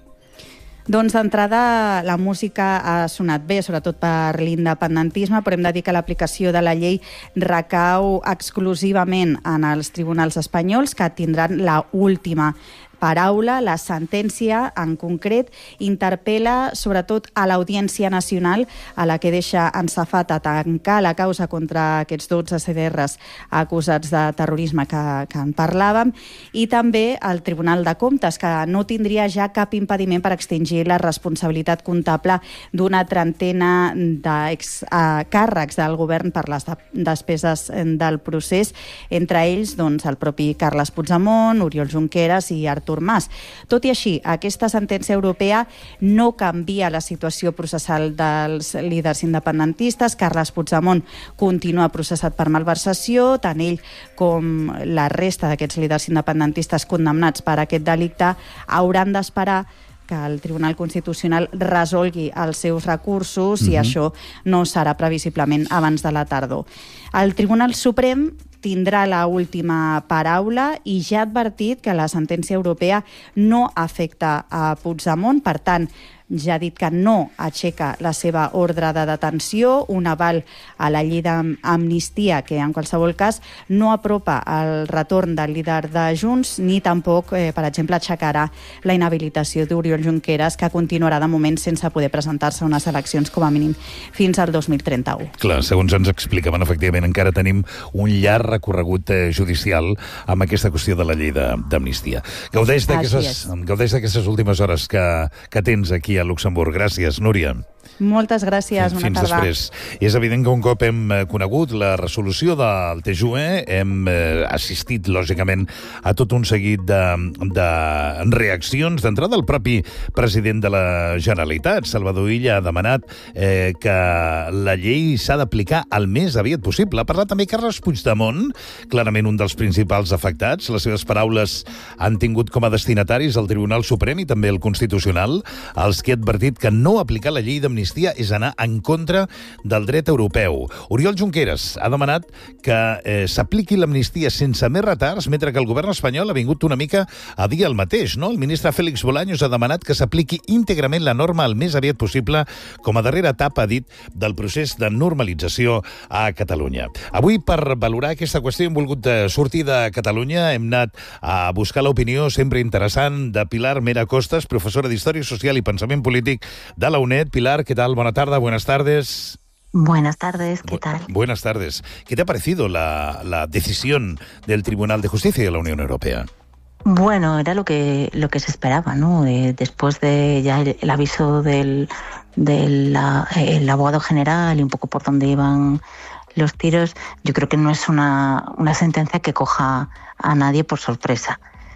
Doncs d'entrada la música ha sonat bé, sobretot per l'independentisme, però hem de dir que l'aplicació de la llei recau exclusivament en els tribunals espanyols, que tindran la última paraula. La sentència, en concret, interpel·la sobretot a l'Audiència Nacional, a la que deixa ensafat a tancar la causa contra aquests 12 CDRs acusats de terrorisme que en parlàvem, i també al Tribunal de Comptes, que no tindria ja cap impediment per extingir la responsabilitat comptable d'una trentena d'excàrrecs del govern per les despeses del procés, entre ells doncs, el propi Carles Puigdemont, Oriol Junqueras i Artur Mas. Tot i així, aquesta sentència europea no canvia la situació processal dels líders independentistes. Carles Puigdemont continua processat per malversació, tant ell com la resta d'aquests líders independentistes condemnats per aquest delicte hauran d'esperar que el Tribunal Constitucional resolgui els seus recursos i això no serà previsiblement abans de la tardor. El Tribunal Suprem tindrà la última paraula i ja ha advertit que la sentència europea no afecta a Puigdemont, per tant, ja ha dit que no aixeca la seva ordre de detenció, un aval a la llei d'amnistia que en qualsevol cas no apropa el retorn del líder de Junts ni tampoc, per exemple, aixecarà la inhabilitació d'Oriol Junqueras, que continuarà de moment sense poder presentar-se a unes eleccions com a mínim fins al 2031. Clar, segons ens explicaven, efectivament, encara tenim un llarg recorregut judicial amb aquesta qüestió de la llei d'amnistia. Gaudeix d'aquestes últimes hores que tens aquí a Luxemburg. Gràcies, Núria. Moltes gràcies, bona tarda. Fins després. És evident que un cop hem conegut la resolució del TJUE, hem assistit, lògicament, a tot un seguit de reaccions. D'entrada, el propi president de la Generalitat, Salvador Illa, ha demanat que la llei s'ha d'aplicar el més aviat possible. Ha parlat també Carles Puigdemont, clarament un dels principals afectats. Les seves paraules han tingut com a destinataris el Tribunal Suprem i també el Constitucional, els que ha advertit que no aplicar la llei d'amnistia és anar en contra del dret europeu. Oriol Junqueras ha demanat que s'apliqui l'amnistia sense més retards, mentre que el govern espanyol ha vingut una mica a dir el mateix, no? El ministre Félix Bolaños ha demanat que s'apliqui íntegrament la norma el més aviat possible com a darrera etapa, ha dit, del procés de normalització a Catalunya. Avui, per valorar aquesta qüestió, hem volgut sortir de Catalunya, hem anat a buscar l'opinió sempre interessant de Pilar Mera Costas, professora d'Història Social i Pensament Polític de la UNED. Pilar, ¿qué tal? Buena tarde, buenas tardes. Buenas tardes, ¿qué tal? Buenas tardes. ¿Qué te ha parecido la decisión del Tribunal de Justicia de la Unión Europea? Bueno, era lo que se esperaba, ¿no? Después de ya el aviso del abogado general y un poco por dónde iban los tiros, yo creo que no es una sentencia que coja a nadie por sorpresa.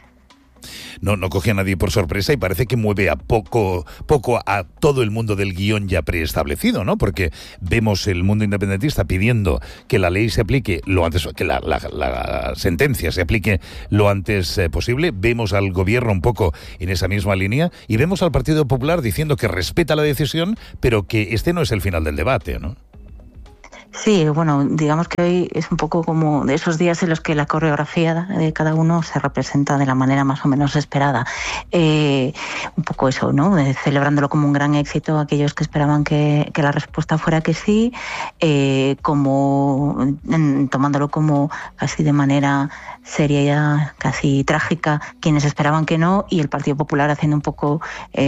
No coge a nadie por sorpresa y parece que mueve a poco a todo el mundo del guión ya preestablecido, ¿no? Porque vemos el mundo independentista pidiendo que la ley se aplique lo antes, que la sentencia se aplique lo antes posible. Vemos al gobierno un poco en esa misma línea y vemos al Partido Popular diciendo que respeta la decisión, pero que este no es el final del debate, ¿no? Sí, bueno, digamos que hoy es un poco como de esos días en los que la coreografía de cada uno se representa de la manera más o menos esperada. Un poco eso, ¿no? Celebrándolo como un gran éxito aquellos que esperaban que la respuesta fuera que sí, tomándolo como casi de manera seria, ya casi trágica, quienes esperaban que no, y el Partido Popular haciendo un poco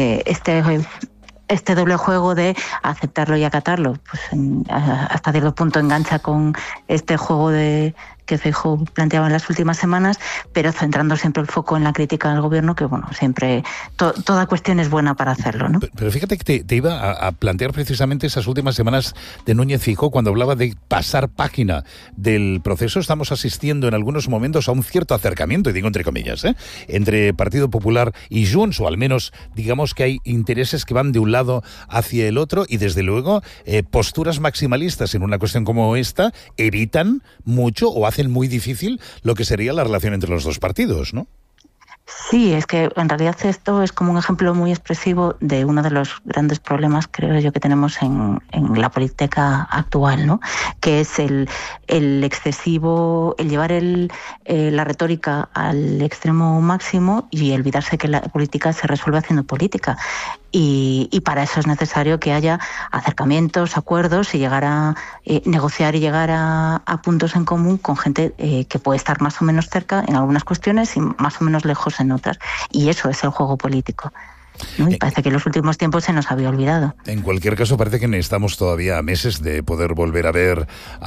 este doble juego de aceptarlo y acatarlo, pues hasta cierto punto engancha con este juego que Feijóo planteaba en las últimas semanas, pero centrando siempre el foco en la crítica al gobierno, que bueno, siempre toda cuestión es buena para hacerlo, ¿no? Pero fíjate que te iba a plantear precisamente esas últimas semanas de Núñez Feijóo cuando hablaba de pasar página del proceso. Estamos asistiendo en algunos momentos a un cierto acercamiento, y digo entre comillas, entre Partido Popular y Junts, o al menos digamos que hay intereses que van de un lado hacia el otro, y desde luego posturas maximalistas en una cuestión como esta evitan mucho o hacen muy difícil lo que sería la relación entre los dos partidos, ¿no? Sí, es que en realidad esto es como un ejemplo muy expresivo de uno de los grandes problemas, creo yo, que tenemos en la política actual, ¿no? Que es el excesivo, el llevar la retórica al extremo máximo y olvidarse que la política se resuelve haciendo política. Y para eso es necesario que haya acercamientos, acuerdos y llegar a negociar y llegar a puntos en común con gente que puede estar más o menos cerca en algunas cuestiones y más o menos lejos en otras. Y eso es el juego político, ¿no? Y parece que en los últimos tiempos se nos había olvidado. En cualquier caso, parece que estamos todavía a meses de poder volver a ver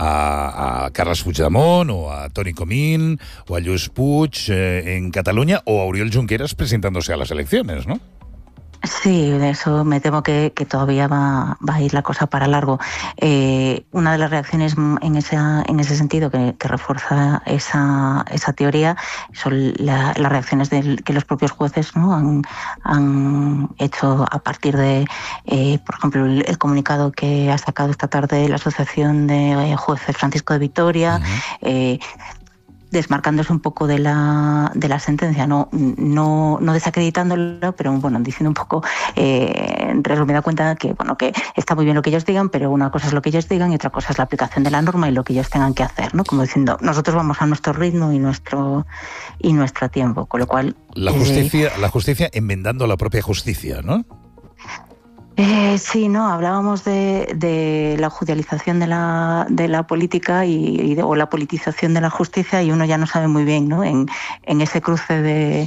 a Carles Puigdemont o a Toni Comín o a Lluís Puig en Cataluña, o a Oriol Junqueras presentándose a las elecciones, ¿no? Sí, de eso me temo que todavía va a ir la cosa para largo. Una de las reacciones en ese sentido que refuerza esa teoría son las reacciones que los propios jueces, ¿no? han hecho a partir de, por ejemplo, el comunicado que ha sacado esta tarde la Asociación de Jueces Francisco de Vitoria, desmarcándose un poco de la sentencia, no desacreditándola, pero bueno, diciendo un poco, en resumida cuenta, que bueno, que está muy bien lo que ellos digan, pero una cosa es lo que ellos digan y otra cosa es la aplicación de la norma y lo que ellos tengan que hacer, ¿no? Como diciendo, nosotros vamos a nuestro ritmo y nuestro tiempo, con lo cual la justicia enmendando la propia justicia, ¿no? Sí, no, hablábamos de la judicialización de la política o la politización de la justicia, y uno ya no sabe muy bien, ¿no? En ese cruce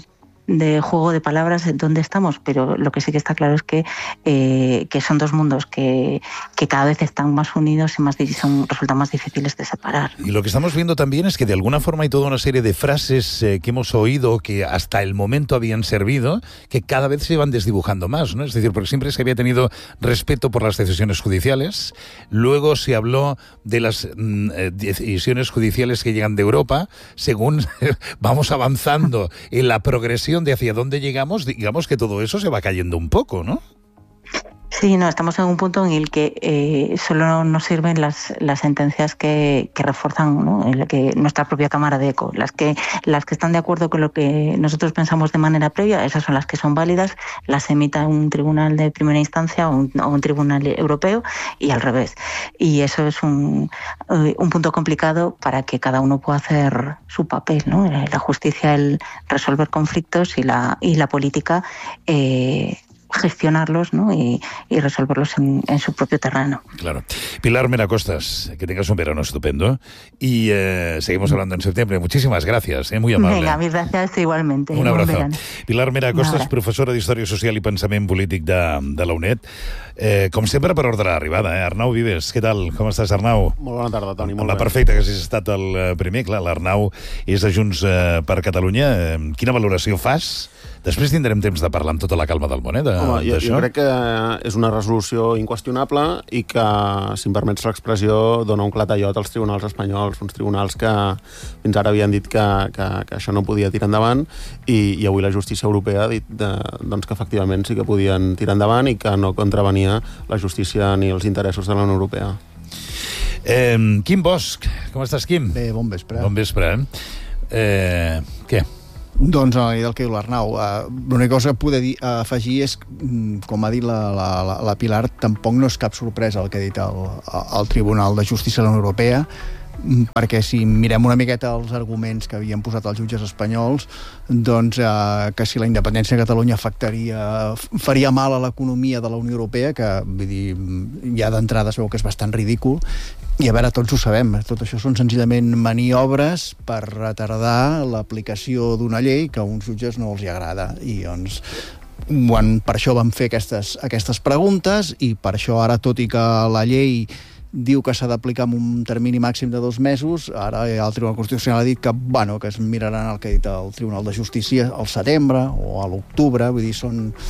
juego de palabras dónde estamos, pero lo que sí que está claro es que son dos mundos que cada vez están más unidos y resultan más difíciles de separar. Y lo que estamos viendo también es que de alguna forma hay toda una serie de frases que hemos oído que hasta el momento habían servido, que cada vez se van desdibujando más, ¿no? Es decir, porque siempre se había tenido respeto por las decisiones judiciales, luego se habló de las decisiones judiciales que llegan de Europa, según vamos avanzando en la progresión de hacia dónde llegamos, digamos que todo eso se va cayendo un poco, ¿no? Sí, no, estamos en un punto en el que solo nos sirven las sentencias que refuerzan, ¿no?, nuestra propia Cámara de Eco. Las que están de acuerdo con lo que nosotros pensamos de manera previa, esas son las que son válidas, las emita un tribunal de primera instancia o un tribunal europeo y al revés. Y eso es un punto complicado para que cada uno pueda hacer su papel, ¿no? La justicia, el resolver conflictos y la política gestionarlos, ¿no?, y resolverlos en su propio terreno. Claro. Pilar Mera Costas, que tengas un verano estupendo y seguimos hablando en septiembre. Muchísimas gracias, muy amable. Venga, mil gracias igualmente. Un abrazo. Pilar Mera Costas, professora d'Història Social i Pensament Polític de la UNED. Com sempre, per ordre d'arribada, Arnau Vives, què tal? Com estàs, Arnau? Molt bona tarda, Toni. La perfecta, que hagis estat el primer. Clar, l'Arnau és de Junts per Catalunya. Quina valoració fas? Després tindrem temps de parlar amb tota la calma del món, Home, jo crec que és una resolució inqüestionable i que, si em permets l'expressió, dona un clatallot als tribunals espanyols, uns tribunals que fins ara havien dit que això no podia tirar endavant i avui la justícia europea ha dit doncs que efectivament sí que podien tirar endavant i que no contravenia la justícia ni els interessos de la Unió Europea. Quim Bosch, com estàs, Quim? Bé, bon vespre. Bon vespre, què? Doncs no, del que diu l'Arnau, l'única cosa que poder afegir és, com ha dit la Pilar, tampoc no és cap sorpresa el que ha dit el Tribunal de Justícia de la Unió Europea, perquè si mirem una miqueta els arguments que havien posat els jutges espanyols, doncs que si la independència de Catalunya faria mal a l'economia de la Unió Europea, que vull dir, ja d'entrada es veu que és bastant ridícul, i a veure, tots ho sabem, tot això són senzillament maniobres per retardar l'aplicació d'una llei que a uns jutges no els hi agrada, i doncs per això vam fer aquestes preguntes, i per això ara, tot i que la llei diu que s'ha d'aplicar en un termini màxim de 2 mesos, ara el Tribunal Constitucional ha dit que es miraran el que ha dit el Tribunal de Justícia al setembre o a l'octubre, vull dir,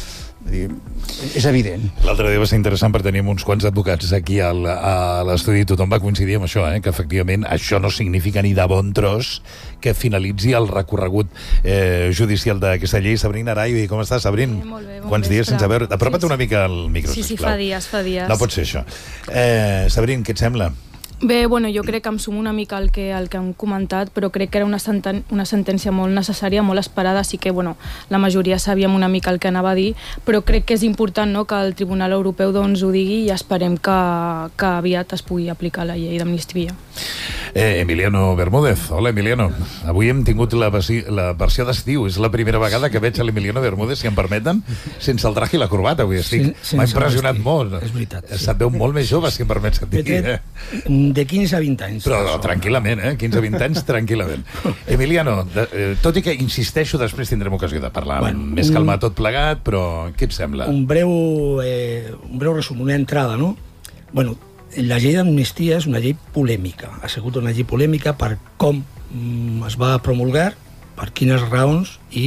és evident. L'altre dia va ser interessant perquè teníem uns quants advocats aquí a l'estudi i tothom va coincidir amb això, que efectivament això no significa ni de bon tros que finalitzi el recorregut judicial d'aquesta llei. Sabrina Aray, com estàs, Sabrin? Molt bé, quants dies sense veure? Apropa't una mica al micro, sisplau. Sí, fa dies. No pot ser això. Sabrin, què et sembla? Bé, bueno, jo crec que em sumo una mica al que han comentat, però crec que era una sentència molt necessària, molt esperada, sí que, bueno, la majoria sabíem una mica el que anava a dir, però crec que és important, no?, que el Tribunal Europeu doncs ho digui i esperem que aviat es pugui aplicar la llei d'amnistia. Emiliano Bermúdez. Hola, Emiliano. Avui hem tingut la versió d'estiu. És la primera vegada que veig a l'Emiliano Bermúdez, si em permeten, sense el traje i la corbata. Avui m'ha impressionat molt. És veritat. Se't veu molt més jove, si em permets sentir. De 15 a 20 anys. Però tranquil·lament, 15 a 20 anys, tranquil·lament. Emiliano, tot i que insisteixo, després tindrem ocasió de parlar. Més calmat tot plegat, però què et sembla? Un breu resum, una entrada, no? Bueno, la llei d'amnistia és una llei polèmica. Ha sigut una llei polèmica per com es va promulgar, per quines raons i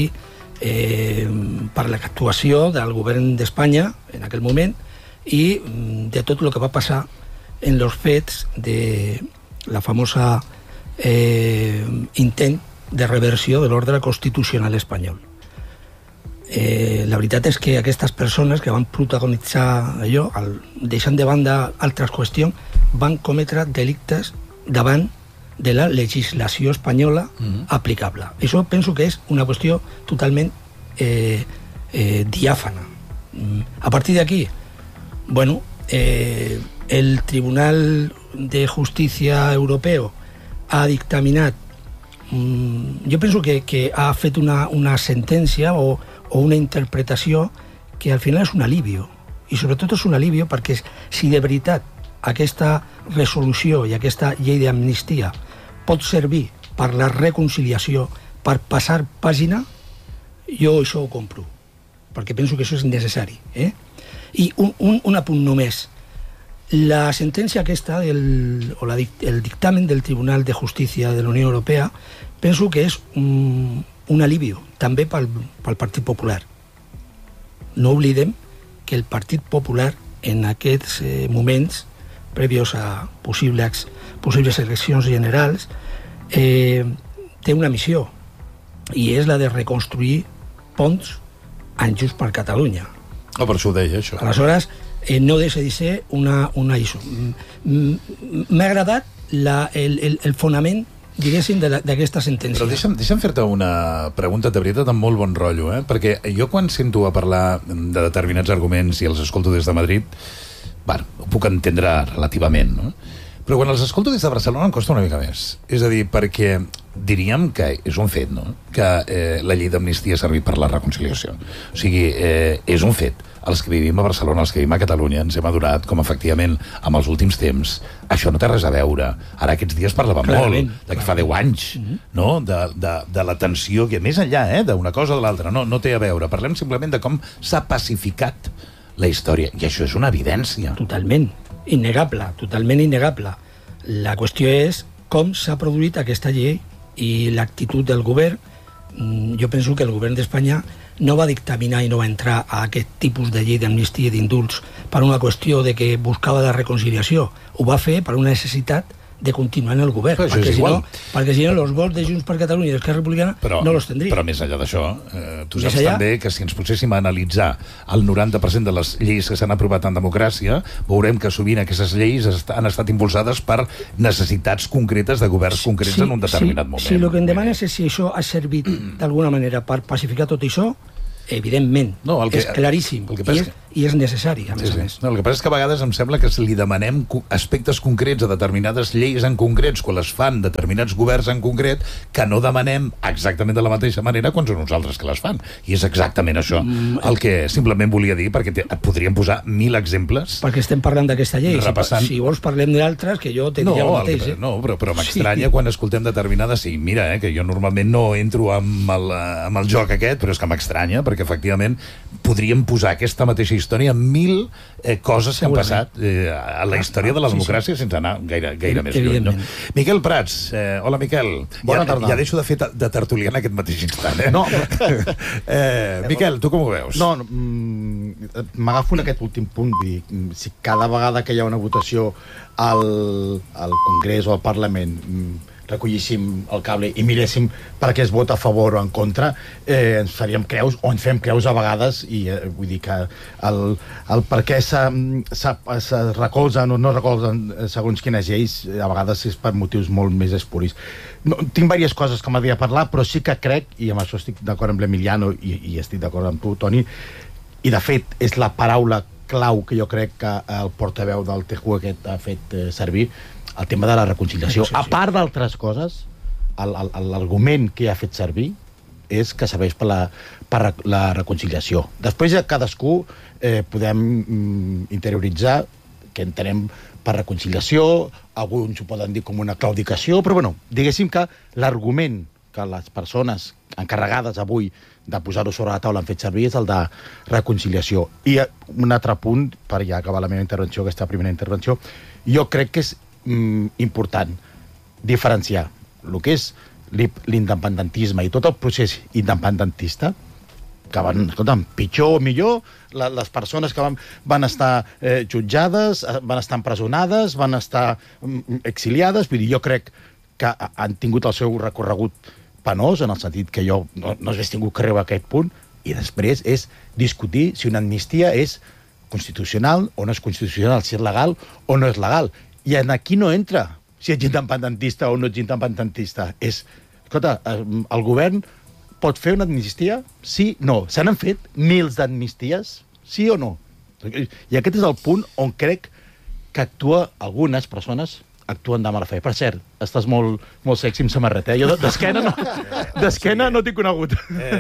per l'actuació del govern d'Espanya en aquell moment i de tot el que va passar en els fets de la famosa intent de reversió de l'ordre constitucional espanyol. La veritat és que aquestes persones que van protagonitzar allò, deixant de banda altres qüestions, van cometre delictes davant de la legislació espanyola aplicable. Això penso que és una qüestió totalment diàfana. A partir d'aquí, bueno, el Tribunal de Justícia Europeu ha dictaminat, jo penso que ha fet una sentència o una interpretació que al final és un alivio, i sobretot és un alivio perquè si de veritat aquesta resolució i aquesta llei d'amnistia pot servir per la reconciliació, per passar pàgina, Jo això ho compro, perquè penso que això és necessari. I un apunt només. La sentència aquesta, el dictamen del Tribunal de Justícia de la Unió Europea, penso que és un alivio, també pel Partit Popular. No oblidem que el Partit Popular, en aquests moments, previos a possibles eleccions generals, té una missió, i és la de reconstruir ponts en Junts per Catalunya. Per això ho deia, això. Aleshores, no deixa de ser una ISO. M'ha agradat el fonament, diguéssim, d'aquesta sentència. Però deixa'm fer-te una pregunta de veritat amb molt bon rotllo, perquè jo quan sento a parlar de determinats arguments i els escolto des de Madrid, ho puc entendre relativament, no? Però quan els escolto des de Barcelona em costa una mica més. És a dir, perquè diríem que és un fet, no?, que la llei d'amnistia ha servit per la reconciliació. O sigui, és un fet. Els que vivim a Barcelona, els que vivim a Catalunya, ens hem adonat com, efectivament, amb els últims temps, això no té res a veure. Ara aquests dies parlàvem molt de que fa 10 anys, no?, de la tensió, que més enllà d'una cosa o de l'altra, no té a veure. Parlem simplement de com s'ha pacificat la història, i això és una evidència. Totalment. Innegable, totalment innegable. La qüestió és com s'ha produït aquesta llei i l'actitud del govern. Jo penso que el govern d'Espanya no va dictaminar i no va entrar a aquest tipus de llei d'amnistia i d'indults per una qüestió de que buscava la reconciliació. Ho va fer per una necessitat de continuar en el govern, perquè si no els vots de Junts per Catalunya i d'Esquerra Republicana no els tendria. Però més enllà d'això, tu saps també que si ens poséssim a analitzar el 90% de les lleis que s'han aprovat en democràcia, veurem que sovint aquestes lleis han estat impulsades per necessitats concretes de governs concrets en un determinat moment. Si el que em demanes és si això ha servit d'alguna manera per pacificar tot això, evidentment, és claríssim, i és necessari, a més a més. El que passa és que a vegades em sembla que li demanem aspectes concrets a determinades lleis en concrets, quan les fan determinats governs en concret, que no demanem exactament de la mateixa manera quan són nosaltres que les fan. I és exactament això el que simplement volia dir, perquè et podríem posar 1000 exemples. Perquè estem parlant d'aquesta llei. Si vols parlem d'altres, que jo te diria el mateix. No, però m'estranya quan escoltem determinades... Sí, mira, que jo normalment no entro amb el joc aquest, però és que m'estranya, perquè efectivament podríem posar aquesta mateixa història en 1000 coses que han passat a la història de la democràcia sense anar gaire més lluny. No? Miquel Prats, hola Miquel. Bona tarda. Ja deixo de fer de tertulià en aquest mateix instant. No. Miquel, tu com ho veus? No, m'agafo en aquest últim punt. Si cada vegada que hi ha una votació al Congrés o al Parlament recollíssim el cable i miréssim per què es vota a favor o en contra, ens faríem creus, o ens fem creus a vegades, i vull dir que el per què se recolzen o no recolzen segons quines lleis, a vegades és per motius molt més espuris. Tinc diverses coses que m'agradaria parlar, però sí que crec, i amb això estic d'acord amb l'Emiliano i estic d'acord amb tu, Toni, i de fet és la paraula clau que jo crec que el portaveu del TJU aquest ha fet servir, el tema de la reconciliació. A part d'altres coses, l'argument que ha fet servir és que serveix per la reconciliació. Després ja cadascú podem interioritzar que entenem per reconciliació, alguns ho poden dir com una claudicació, però bueno, diguéssim que l'argument que les persones encarregades avui de posar-ho sobre la taula han fet servir és el de reconciliació. I un altre punt, per ja acabar la meva intervenció, aquesta primera intervenció, jo crec que és important diferenciar el que és l'independentisme i tot el procés independentista, que van, escolta'm, pitjor o millor, les persones que van estar jutjades, van estar empresonades, van estar exiliades, vull dir, jo crec que han tingut el seu recorregut penós, en el sentit que jo no hagués tingut que arribar a aquest punt, i després és discutir si una amnistia és constitucional o no és constitucional, si és legal o no és legal. I aquí no entra si ets independentista o no ets independentista. Escolta, el govern pot fer una amnistia? Sí, no. Se n'han fet mils d'amnisties? Sí o no? I aquest és el punt on crec que actua algunes persones actuen de mala fe. Per cert, estàs molt sexy amb samarreta. Jo d'esquena no t'he conegut.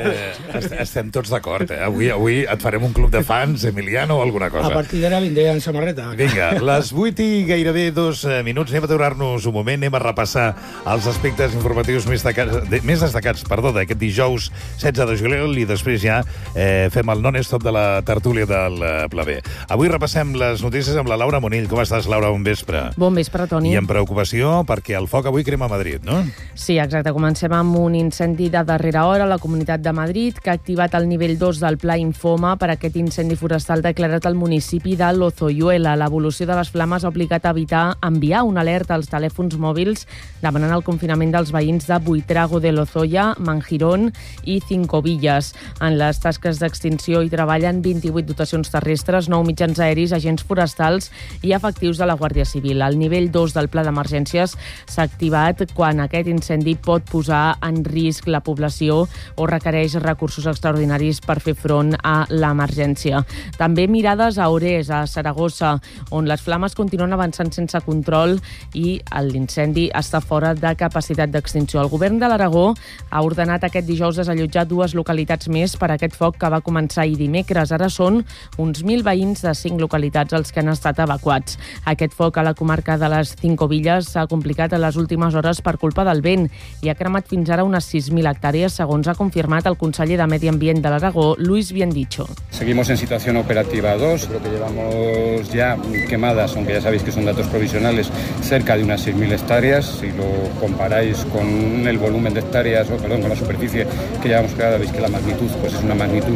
Estem tots d'acord. Avui et farem un club de fans, Emiliano, o alguna cosa. A partir d'ara vindré en samarreta. Vinga, les 8 i gairebé 2 minuts. Anem a aturar-nos un moment, anem a repassar els aspectes informatius més destacats d'aquest dijous 16 de juliol, i després ja fem el non-stop de la tertúlia del Pla B. Avui repassem les notícies amb la Laura Monill. Com estàs, Laura? Bon vespre. Bon vespre, Toni. I amb preocupació, perquè el foc avui crema a Madrid, no? Sí, exacte. Comencem amb un incendi de darrera hora a la Comunitat de Madrid, que ha activat el nivell 2 del Pla Infoma per aquest incendi forestal declarat al municipi de Lozoyuela. L'evolució de les flames ha obligat a enviar una alerta als telèfons mòbils demanant el confinament dels veïns de Buitrago de Lozoya, Manjirón i Cinco Villas. En les tasques d'extinció hi treballen 28 dotacions terrestres, 9 mitjans aeris, agents forestals i efectius de la Guàrdia Civil. El nivell 2 del pla d'emergències s'ha activat quan aquest incendi pot posar en risc la població o requereix recursos extraordinaris per fer front a l'emergència. També mirades a Orès, a Saragossa, on les flames continuen avançant sense control i l'incendi està fora de capacitat d'extinció. El govern de l'Aragó ha ordenat aquest dijous desallotjar 2 localitats més per aquest foc que va començar ahir dimecres. Ara són uns 1.000 veïns de 5 localitats els que han estat evacuats. Aquest foc a la comarca de les Cinco Villas s'ha complicat en les últimes hores per culpa del vent i ha cremat fins ara unes 6.000 hectàrees, segons ha confirmat el conseller de Medi Ambient de l'Aragó, Luis Biendicho. Seguimos en situación operativa 2. Creo que llevamos ya quemadas, aunque ya sabéis que son datos provisionales, cerca de unas 6.000 hectáreas. Si lo comparáis con el volumen de hectáreas, con la superficie que llevamos creada, veis que la magnitud pues es una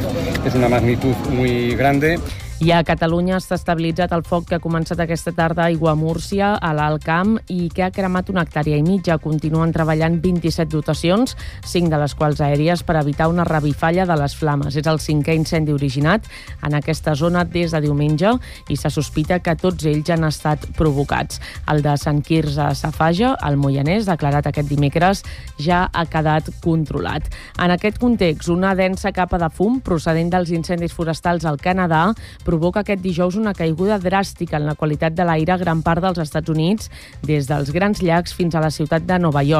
magnitud muy grande. I a Catalunya està estabilitzat el foc que ha començat aquesta tarda a Aiguamúrcia, a l'Alt Camp, i que ha cremat 1,5 hectàrees. Continuen treballant 27 dotacions, 5 de les quals aèries, per evitar una revifalla de les flames. És el 5è incendi originat en aquesta zona des de diumenge i se sospita que tots ells han estat provocats. El de Sant Quirze a Safaja, al Moianès, declarat aquest dimecres, ja ha quedat controlat. En aquest context, una densa capa de fum procedent dels incendis forestals al Canadà provoca aquest dijous una caiguda dràstica en la qualitat de l'aire a gran part dels Estats Units, des dels Grans Llacs fins a la ciutat de Nova York.